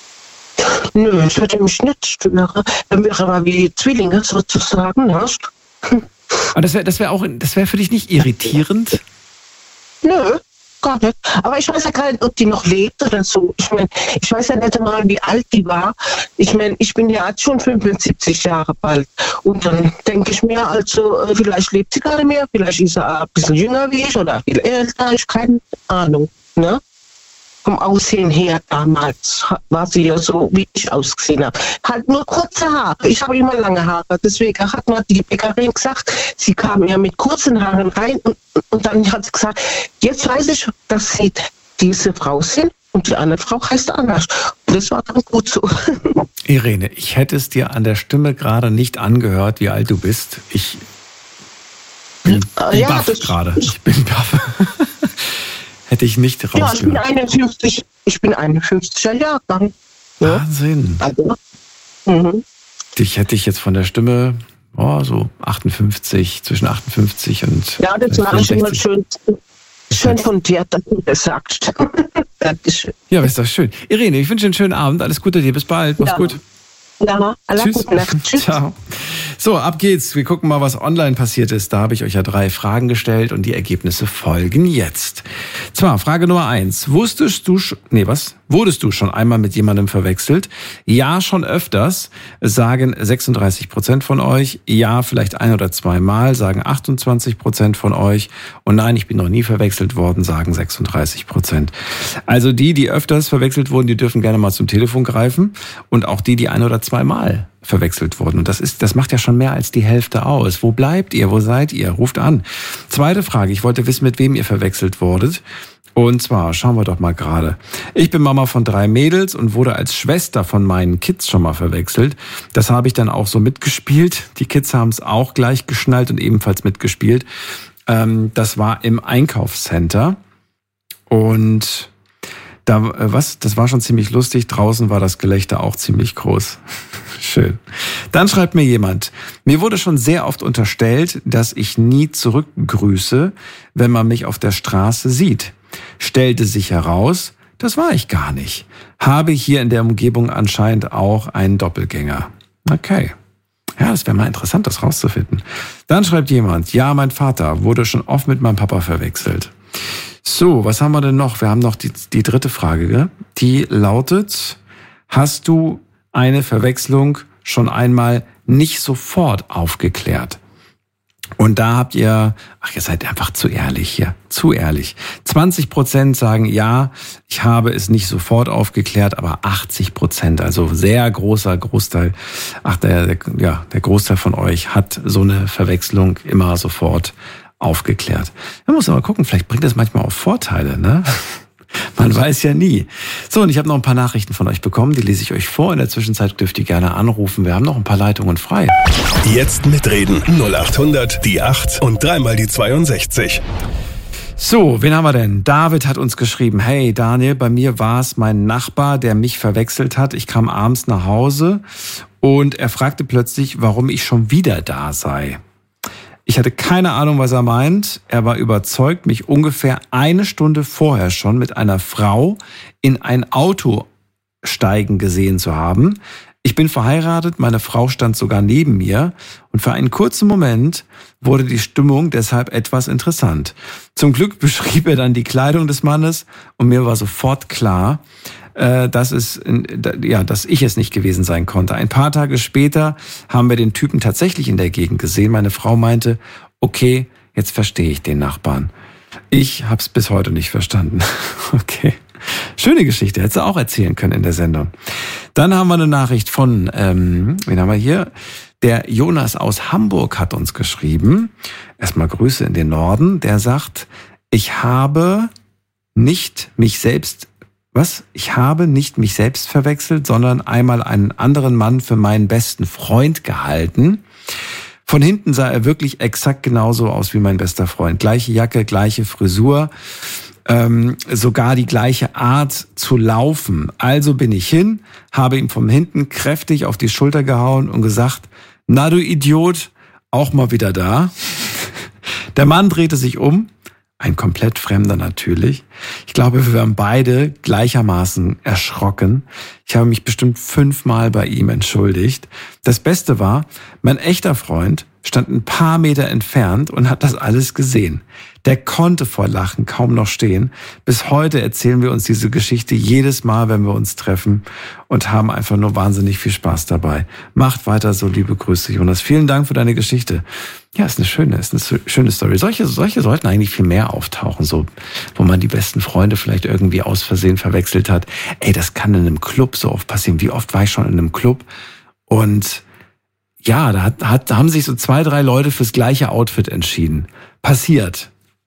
Nö, es würde mich nicht stören. Dann wäre aber wie Zwillinge sozusagen, hast. Aber das wäre für dich nicht irritierend? Nö. Gar nicht. Aber ich weiß ja gar nicht, ob die noch lebt oder so. Ich meine, ich weiß ja nicht mal, wie alt die war. Ich meine, ich bin ja jetzt schon 75 Jahre bald. Und dann denke ich mir, also, vielleicht lebt sie gar nicht mehr, vielleicht ist sie ein bisschen jünger wie ich oder viel älter, ich keine Ahnung. Ne? Vom Aussehen her damals war sie ja so, wie ich ausgesehen habe. Halt nur kurze Haare. Ich habe immer lange Haare. Deswegen hat mir die Bäckerin gesagt, sie kam ja mit kurzen Haaren rein und dann hat sie gesagt, jetzt weiß ich, dass sie diese Frau sind und die andere Frau heißt anders. Und das war dann gut so. Irene, ich hätte es dir an der Stimme gerade nicht angehört, wie alt du bist. Ich bin baff gerade. Ich bin baff. Hätte ich nicht rausgehört. Ja, ich bin 51er Jahrgang. Ja. Wahnsinn. Also, Dich hätte ich jetzt von der Stimme, so 58, zwischen 58 und ja, das war schon mal schön von dir, dass du das sagst. Dankeschön. Ja, ist doch schön. Irene, ich wünsche einen schönen Abend. Alles Gute dir. Bis bald. Mach's gut. Ja, Tschüss. Tschüss. Ciao. So, ab geht's. Wir gucken mal, was online passiert ist. Da habe ich euch ja 3 Fragen gestellt und die Ergebnisse folgen jetzt. Zwar, Frage Nummer 1. Wurdest du schon einmal mit jemandem verwechselt? Ja, schon öfters, sagen 36% von euch. Ja, vielleicht 1 oder 2 Mal, sagen 28% von euch. Und nein, ich bin noch nie verwechselt worden, sagen 36%. Also die öfters verwechselt wurden, die dürfen gerne mal zum Telefon greifen. Und auch die 1 oder 2 Mal verwechselt wurden. Und das macht ja schon mehr als die Hälfte aus. Wo bleibt ihr? Wo seid ihr? Ruft an. Zweite Frage. Ich wollte wissen, mit wem ihr verwechselt wurdet. Und zwar, schauen wir doch mal gerade. Ich bin Mama von 3 Mädels und wurde als Schwester von meinen Kids schon mal verwechselt. Das habe ich dann auch so mitgespielt. Die Kids haben es auch gleich geschnallt und ebenfalls mitgespielt. Das war im Einkaufscenter. Und das war schon ziemlich lustig. Draußen war das Gelächter auch ziemlich groß. Schön. Dann schreibt mir jemand, mir wurde schon sehr oft unterstellt, dass ich nie zurückgrüße, wenn man mich auf der Straße sieht. Stellte sich heraus, das war ich gar nicht. Habe hier in der Umgebung anscheinend auch einen Doppelgänger. Okay. Ja, das wäre mal interessant, das rauszufinden. Dann schreibt jemand, ja, mein Vater wurde schon oft mit meinem Papa verwechselt. So, was haben wir denn noch? Wir haben noch die dritte Frage, gell? Die lautet, hast du eine Verwechslung schon einmal nicht sofort aufgeklärt? Und da habt ihr, ihr seid einfach zu ehrlich hier, zu ehrlich. 20% sagen, ja, ich habe es nicht sofort aufgeklärt, aber 80%, also sehr großer Großteil, der Großteil von euch hat so eine Verwechslung immer sofort aufgeklärt. Man muss aber gucken, vielleicht bringt das manchmal auch Vorteile, ne? Man weiß ja nie. So, und ich habe noch ein paar Nachrichten von euch bekommen, die lese ich euch vor. In der Zwischenzeit dürft ihr gerne anrufen. Wir haben noch ein paar Leitungen frei. Jetzt mitreden. 0800 die 8 und 3 mal die 62. So, wen haben wir denn? David hat uns geschrieben, hey Daniel, bei mir war es mein Nachbar, der mich verwechselt hat. Ich kam abends nach Hause und er fragte plötzlich, warum ich schon wieder da sei. Ich hatte keine Ahnung, was er meint. Er war überzeugt, mich ungefähr 1 Stunde vorher schon mit einer Frau in ein Auto steigen gesehen zu haben. Ich bin verheiratet, meine Frau stand sogar neben mir und für einen kurzen Moment wurde die Stimmung deshalb etwas interessant. Zum Glück beschrieb er dann die Kleidung des Mannes und mir war sofort klar, dass ich es nicht gewesen sein konnte. Ein paar Tage später haben wir den Typen tatsächlich in der Gegend gesehen. Meine Frau meinte, okay, jetzt verstehe ich den Nachbarn. Ich habe es bis heute nicht verstanden. Okay. Schöne Geschichte, hättest du auch erzählen können in der Sendung. Dann haben wir eine Nachricht von, wen haben wir hier? Der Jonas aus Hamburg hat uns geschrieben. Erstmal Grüße in den Norden. Der sagt, ich habe nicht mich selbst verwechselt, sondern einmal einen anderen Mann für meinen besten Freund gehalten. Von hinten sah er wirklich exakt genauso aus wie mein bester Freund. Gleiche Jacke, gleiche Frisur. Sogar die gleiche Art zu laufen. Also bin ich hin, habe ihm von hinten kräftig auf die Schulter gehauen und gesagt, na du Idiot, auch mal wieder da. Der Mann drehte sich um, ein komplett Fremder natürlich. Ich glaube, wir waren beide gleichermaßen erschrocken. Ich habe mich bestimmt 5-mal bei ihm entschuldigt. Das Beste war, mein echter Freund stand ein paar Meter entfernt und hat das alles gesehen. Der konnte vor Lachen kaum noch stehen. Bis heute erzählen wir uns diese Geschichte jedes Mal, wenn wir uns treffen und haben einfach nur wahnsinnig viel Spaß dabei. Macht weiter so, liebe Grüße, Jonas. Vielen Dank für deine Geschichte. Ja, ist eine schöne Story. Solche sollten eigentlich viel mehr auftauchen, so, wo man die besten Freunde vielleicht irgendwie aus Versehen verwechselt hat. Ey, das kann in einem Club so oft passieren. Wie oft war ich schon in einem Club? Und ja, da haben sich so 2, 3 Leute fürs gleiche Outfit entschieden. Passiert.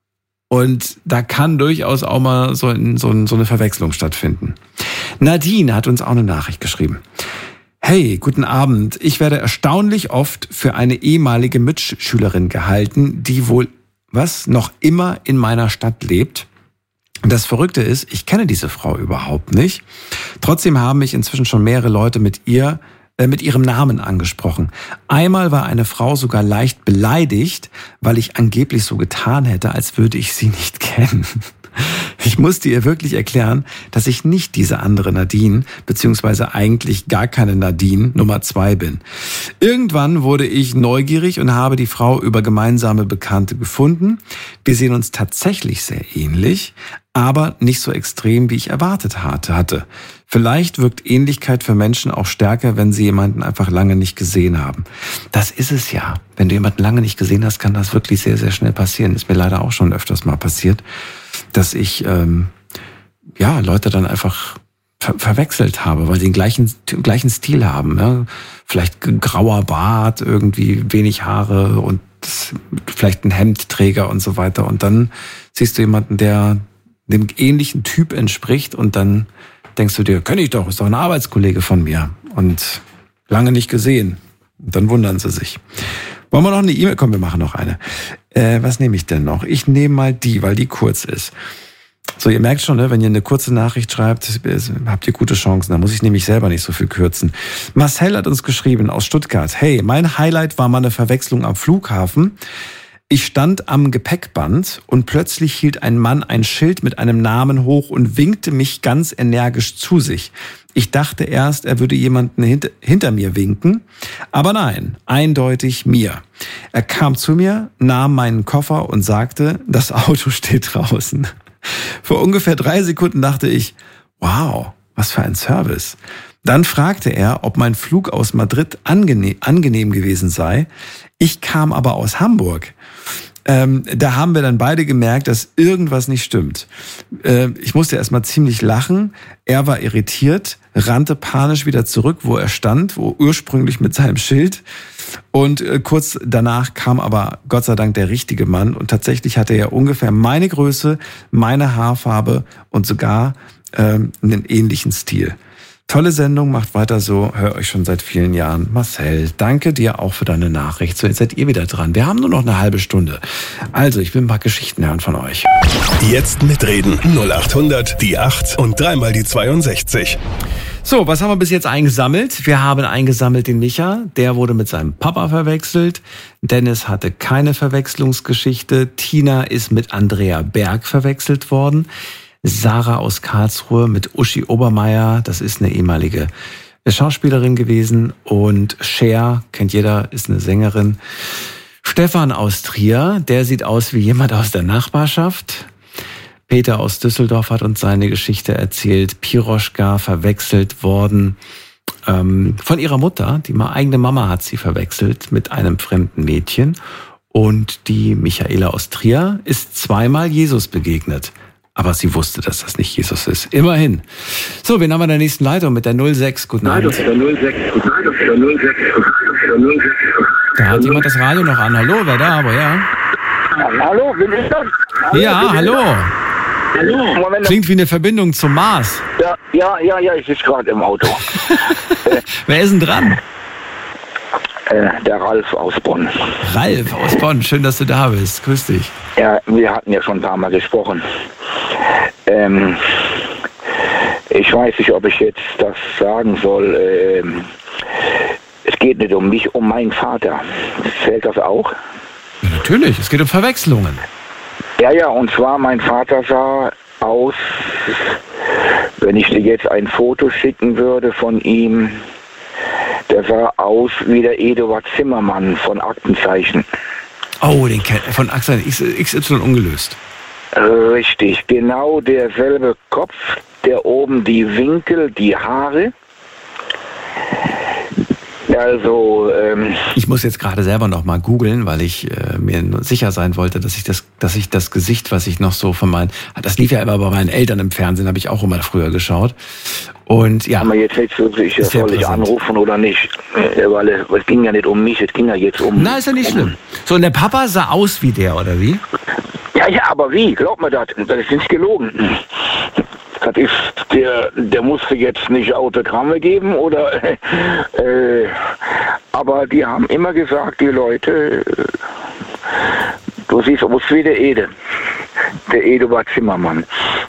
Und da kann durchaus auch mal so eine Verwechslung stattfinden. Nadine hat uns auch eine Nachricht geschrieben. Hey, guten Abend. Ich werde erstaunlich oft für eine ehemalige Mitschülerin gehalten, die wohl, noch immer in meiner Stadt lebt. Und das Verrückte ist, ich kenne diese Frau überhaupt nicht. Trotzdem haben mich inzwischen schon mehrere Leute mit ihrem Namen angesprochen. Einmal war eine Frau sogar leicht beleidigt, weil ich angeblich so getan hätte, als würde ich sie nicht kennen. Ich musste ihr wirklich erklären, dass ich nicht diese andere Nadine, beziehungsweise eigentlich gar keine Nadine, Nummer 2 bin. Irgendwann wurde ich neugierig und habe die Frau über gemeinsame Bekannte gefunden. Wir sehen uns tatsächlich sehr ähnlich, aber nicht so extrem, wie ich erwartet hatte. Vielleicht wirkt Ähnlichkeit für Menschen auch stärker, wenn sie jemanden einfach lange nicht gesehen haben. Das ist es ja. Wenn du jemanden lange nicht gesehen hast, kann das wirklich sehr, sehr schnell passieren. Ist mir leider auch schon öfters mal passiert, dass ich Leute dann einfach verwechselt habe, weil sie den gleichen Stil haben. Ja? Vielleicht grauer Bart, irgendwie wenig Haare und vielleicht ein Hemdträger und so weiter. Und dann siehst du jemanden, der dem ähnlichen Typ entspricht und dann denkst du dir, kenn ich doch, ist doch ein Arbeitskollege von mir und lange nicht gesehen. Und dann wundern sie sich. Wollen wir noch eine E-Mail? Komm, wir machen noch eine. Was nehme ich denn noch? Ich nehme mal die, weil die kurz ist. So, ihr merkt schon, ne, wenn ihr eine kurze Nachricht schreibt, habt ihr gute Chancen. Da muss ich nämlich selber nicht so viel kürzen. Marcel hat uns geschrieben aus Stuttgart. Hey, mein Highlight war mal eine Verwechslung am Flughafen. Ich stand am Gepäckband und plötzlich hielt ein Mann ein Schild mit einem Namen hoch und winkte mich ganz energisch zu sich. Ich dachte erst, er würde jemanden hinter mir winken, aber nein, eindeutig mir. Er kam zu mir, nahm meinen Koffer und sagte, das Auto steht draußen. Vor ungefähr 3 Sekunden dachte ich, wow, was für ein Service. Dann fragte er, ob mein Flug aus Madrid angenehm gewesen sei. Ich kam aber aus Hamburg. Da haben wir dann beide gemerkt, dass irgendwas nicht stimmt. Ich musste erstmal ziemlich lachen. Er war irritiert, rannte panisch wieder zurück, wo er stand, ursprünglich mit seinem Schild. Und kurz danach kam aber Gott sei Dank der richtige Mann. Und tatsächlich hatte er ungefähr meine Größe, meine Haarfarbe und sogar einen ähnlichen Stil. Tolle Sendung, macht weiter so, höre euch schon seit vielen Jahren. Marcel, danke dir auch für deine Nachricht. So, jetzt seid ihr wieder dran. Wir haben nur noch eine halbe Stunde. Also, ich will ein paar Geschichten hören von euch. Jetzt mitreden. 0800 die 8 und 3 mal die 62. So, was haben wir bis jetzt eingesammelt? Wir haben eingesammelt den Micha, der wurde mit seinem Papa verwechselt. Dennis hatte keine Verwechslungsgeschichte. Tina ist mit Andrea Berg verwechselt worden. Sarah aus Karlsruhe mit Uschi Obermeier, das ist eine ehemalige Schauspielerin gewesen. Und Cher, kennt jeder, ist eine Sängerin. Stefan aus Trier, der sieht aus wie jemand aus der Nachbarschaft. Peter aus Düsseldorf hat uns seine Geschichte erzählt. Piroschka verwechselt worden von ihrer Mutter. Die eigene Mama hat sie verwechselt mit einem fremden Mädchen. Und die Michaela aus Trier ist 2-mal Jesus begegnet. Aber sie wusste, dass das nicht Jesus ist. Immerhin. So, wen haben wir in der nächsten Leitung mit der 06? Guten Abend. Da hat jemand das Radio noch an. Hallo, wer da? Aber ja. Hallo, bin ich das? Ja, hallo. Klingt wie eine Verbindung zum Mars. Ja, ich sitze gerade im Auto. Wer ist denn dran? Der Ralf aus Bonn. Ralf aus Bonn, schön, dass du da bist. Grüß dich. Ja, wir hatten ja schon ein paar Mal gesprochen. Ich weiß nicht, ob ich jetzt das sagen soll. Es geht nicht um mich, um meinen Vater. Zählt das auch? Ja, natürlich, es geht um Verwechslungen. Ja, und zwar mein Vater sah aus, wenn ich dir jetzt ein Foto schicken würde von ihm, der sah aus wie der Eduard Zimmermann von Aktenzeichen. Oh, den kennt von Aktenzeichen XY ungelöst. Richtig, genau derselbe Kopf, der oben die Winkel, die Haare. Also, ich muss jetzt gerade selber noch mal googeln, weil ich mir sicher sein wollte, dass ich das Gesicht, was ich noch so von das lief ja immer bei meinen Eltern im Fernsehen, habe ich auch immer früher geschaut. Und ja. Aber jetzt nicht so sicher, soll ich anrufen oder nicht? Weil es ging ja nicht um mich, es ging ja jetzt um... Na, ist ja nicht schlimm. So, und der Papa sah aus wie der, oder wie? Ja, aber wie? Glaub mir das ist nicht gelogen. Das ist, der musste jetzt nicht Autogramme geben oder, aber die haben immer gesagt, die Leute, du siehst aus wie der Eduard Zimmermann.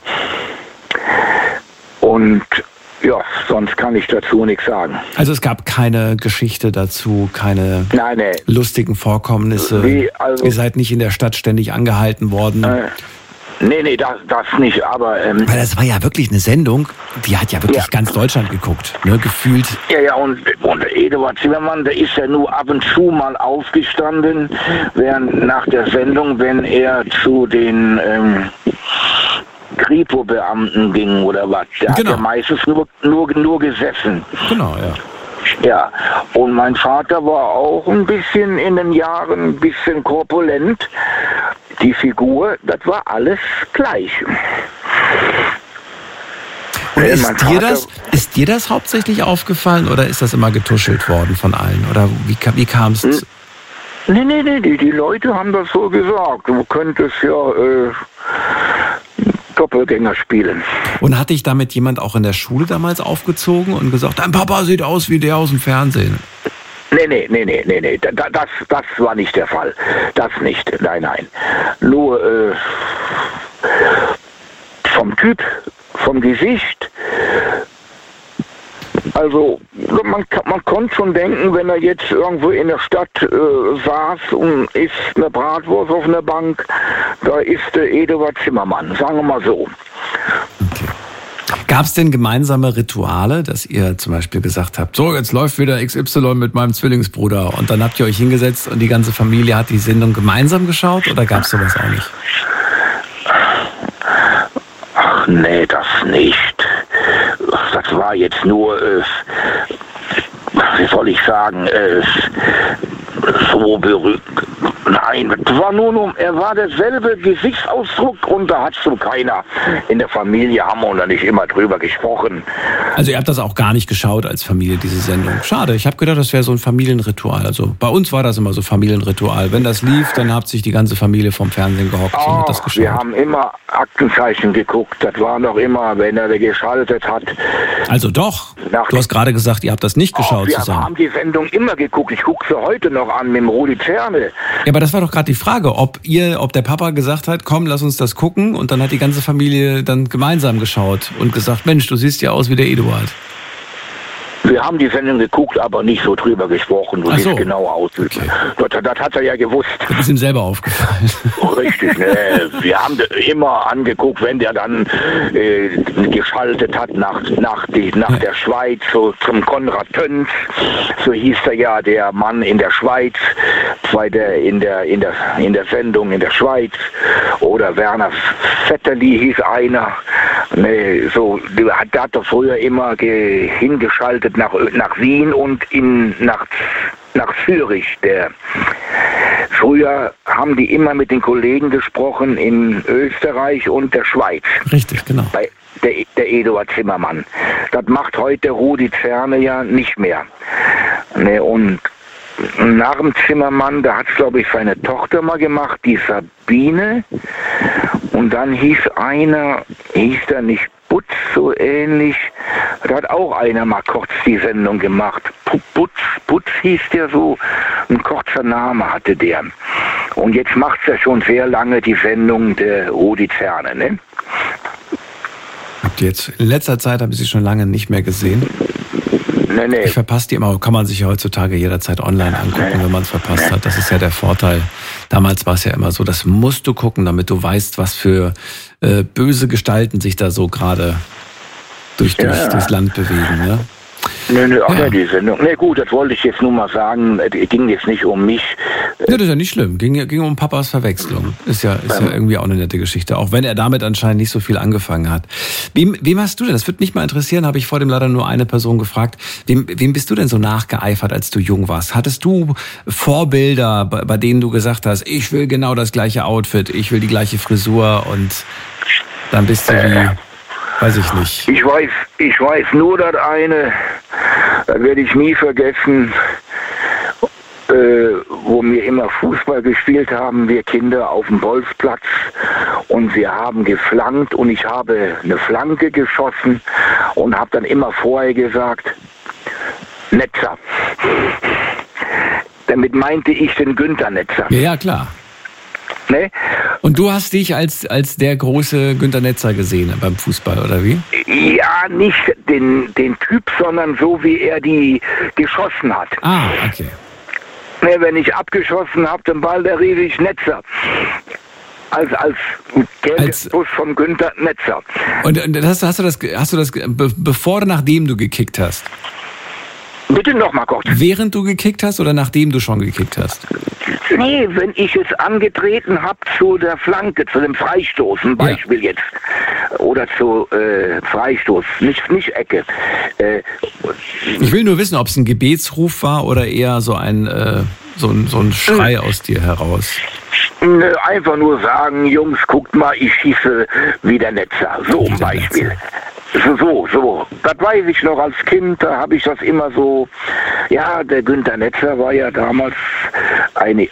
Und ja, sonst kann ich dazu nichts sagen. Also es gab keine Geschichte dazu, keine lustigen Vorkommnisse. Ihr seid nicht in der Stadt ständig angehalten worden. Nee, das nicht, aber... Weil das war ja wirklich eine Sendung, die hat ja wirklich ganz Deutschland geguckt, ne, gefühlt. Ja, und der Eduard Zimmermann, der ist ja nur ab und zu mal aufgestanden, nach der Sendung, wenn er zu den Kripo-Beamten ging oder was. Der hat ja meistens nur gesessen. Genau, ja. Ja, und mein Vater war auch ein bisschen in den Jahren ein bisschen korpulent. Die Figur, das war alles gleich. Und ist dir das hauptsächlich aufgefallen oder ist das immer getuschelt worden von allen? Oder wie kam es? Nee, die Leute haben das so gesagt. Du könntest ja Doppelgänger spielen. Und hatte ich damit jemand auch in der Schule damals aufgezogen und gesagt, dein Papa sieht aus wie der aus dem Fernsehen? Nee. Das war nicht der Fall. Das nicht. Nein. Nur vom Typ, vom Gesicht. Also man konnte schon denken, wenn er jetzt irgendwo in der Stadt saß und isst eine Bratwurst auf einer Bank, da ist der Eduard Zimmermann, sagen wir mal so. Okay. Gab es denn gemeinsame Rituale, dass ihr zum Beispiel gesagt habt, so jetzt läuft wieder XY mit meinem Zwillingsbruder und dann habt ihr euch hingesetzt und die ganze Familie hat die Sendung gemeinsam geschaut oder gab es sowas auch nicht? Ach nee, das nicht. Das war jetzt nur, wie soll ich sagen, so berühmt. Nein, das war er war derselbe Gesichtsausdruck und da hat so keiner. In der Familie haben wir da nicht immer drüber gesprochen. Also ihr habt das auch gar nicht geschaut als Familie, diese Sendung. Schade, ich habe gedacht, das wäre so ein Familienritual. Also bei uns war das immer so Familienritual. Wenn das lief, dann hat sich die ganze Familie vom Fernsehen gehockt und hat das geschaut. Wir haben immer Aktenzeichen geguckt. Das war noch immer, wenn er geschaltet hat. Also doch. Du hast gerade gesagt, ihr habt das nicht geschaut zusammen. Wir haben die Sendung immer geguckt. Ich gucke sie heute noch an mit dem Rudi Zerne. Ja, aber das war doch gerade die Frage, ob der Papa gesagt hat, komm, lass uns das gucken und dann hat die ganze Familie dann gemeinsam geschaut und gesagt, Mensch, du siehst ja aus wie der Eduard. Wir haben die Sendung geguckt, aber nicht so drüber gesprochen. Du siehst genau aus. Okay. Das hat er ja gewusst. Das ist ihm selber aufgefallen. Richtig, ne? Wir haben immer angeguckt, wenn der dann geschaltet hat nach der Schweiz, so zum Konrad Tönz, so hieß er ja, der Mann in der Schweiz, in der Sendung in der Schweiz, oder Werner Vetterli hieß einer, ne, so, der hat doch früher immer hingeschaltet nach Wien und nach Zürich. Früher haben die immer mit den Kollegen gesprochen in Österreich und der Schweiz. Richtig, genau. Bei der Eduard Zimmermann. Das macht heute Rudi Zerne ja nicht mehr. Ne, und nach dem Zimmermann, da hat es, glaube ich, seine Tochter mal gemacht, die Sabine. Und dann hieß der nicht Butz, so ähnlich. Da hat auch einer mal kurz die Sendung gemacht. Butz hieß der so, ein kurzer Name hatte der. Und jetzt macht es ja schon sehr lange die Sendung der Rudi Zerne, ne? Jetzt, in letzter Zeit habe ich sie schon lange nicht mehr gesehen. Nee. Ich verpasse die immer, kann man sich ja heutzutage jederzeit online angucken, wenn man es verpasst hat. Das ist ja der Vorteil. Damals war es ja immer so, das musst du gucken, damit du weißt, was für böse Gestalten sich da so gerade durchs Land bewegen. Ne? Die Sendung. Ne, gut, das wollte ich jetzt nur mal sagen. Es ging jetzt nicht um mich. Ja, das ist ja nicht schlimm. Ging um Papas Verwechslung. Ist ja irgendwie auch eine nette Geschichte. Auch wenn er damit anscheinend nicht so viel angefangen hat. Wem hast du denn? Das würde mich mal interessieren, habe ich vor dem leider nur eine Person gefragt. Wem bist du denn so nachgeeifert, als du jung warst? Hattest du Vorbilder, bei denen du gesagt hast, ich will genau das gleiche Outfit, ich will die gleiche Frisur, und dann bist du wie... Weiß ich nicht. Ich weiß nur das eine, das werde ich nie vergessen, wo wir immer Fußball gespielt haben, wir Kinder auf dem Bolzplatz, und wir haben geflankt und ich habe eine Flanke geschossen und habe dann immer vorher gesagt, Netzer. Damit meinte ich den Günther Netzer. Ja, klar. Ne? Und du hast dich als der große Günther Netzer gesehen beim Fußball, oder wie? Ja, nicht den Typ, sondern so, wie er die geschossen hat. Ah, okay. Ne, wenn ich abgeschossen habe, den Ball, da rief ich Netzer. Als Geldbus von Günther Netzer. Und hast du das bevor oder nachdem du gekickt hast? Bitte nochmal kurz. Während du gekickt hast oder nachdem du schon gekickt hast? Nee, wenn ich es angetreten habe zu der Flanke, zu dem Freistoß, ein Beispiel jetzt. Oder zu Freistoß, nicht Ecke. Ich will nur wissen, ob es ein Gebetsruf war oder eher so ein Schrei aus dir heraus. Einfach nur sagen, Jungs, guckt mal, ich schieße wie der Netzer. So ein Beispiel. So. Das weiß ich noch als Kind, da habe ich das immer so, ja, der Günther Netzer war ja damals ein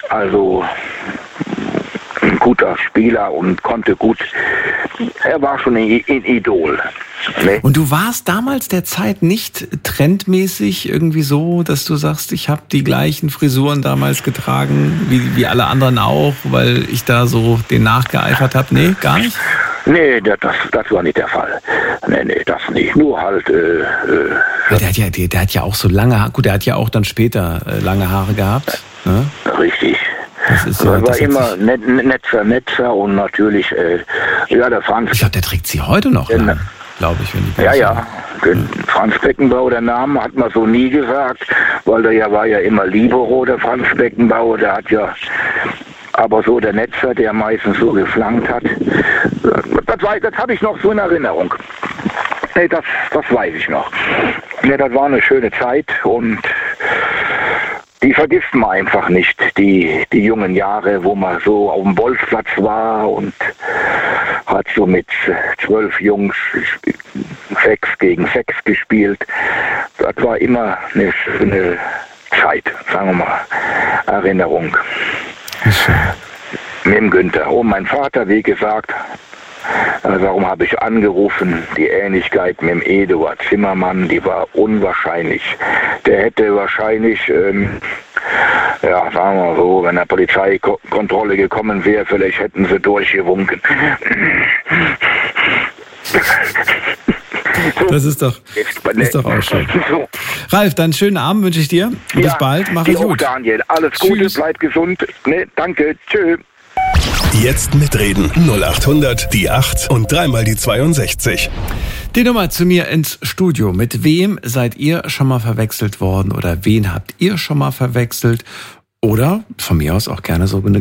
guter Spieler und konnte gut, er war schon ein Idol. Ne? Und du warst damals der Zeit nicht trendmäßig irgendwie so, dass du sagst, ich habe die gleichen Frisuren damals getragen, wie alle anderen auch, weil ich da so den nachgeeifert habe? Nee, gar nicht? Nee, das war nicht der Fall. Nee, das nicht. Nur halt... Der hat ja auch so lange Haare. Gut, der hat ja auch dann später lange Haare gehabt. Ne? Richtig. Das war immer Netzer und natürlich, der Franz... Ich glaube, der trägt sie heute noch lang, glaube ich. Wenn ich ja. Franz Beckenbauer, der Name hat man so nie gesagt, weil der war ja immer Libero, der Franz Beckenbauer, der hat ja... Aber so der Netzer, der meistens so geflankt hat, das habe ich noch so in Erinnerung. Nee, das weiß ich noch. Nee, das war eine schöne Zeit und die vergisst man einfach nicht, die jungen Jahre, wo man so auf dem Bolzplatz war und hat so mit 12 Jungs 6 gegen 6 gespielt. Das war immer eine schöne Zeit, sagen wir mal, Erinnerung. Mit dem Günther. Und mein Vater, wie gesagt, darum habe ich angerufen, die Ähnlichkeit mit dem Eduard Zimmermann, die war unwahrscheinlich. Der hätte wahrscheinlich, sagen wir so, wenn eine Polizeikontrolle gekommen wäre, vielleicht hätten sie durchgewunken. Das ist doch auch schön. Ralf, dann schönen Abend wünsche ich dir. Bis bald, mach es gut. Daniel, alles Gute, bleib gesund. Ne, danke, tschö. Jetzt mitreden. 0800 die 8 und dreimal die 62. Die Nummer zu mir ins Studio. Mit wem seid ihr schon mal verwechselt worden oder wen habt ihr schon mal verwechselt? Oder von mir aus auch gerne so eine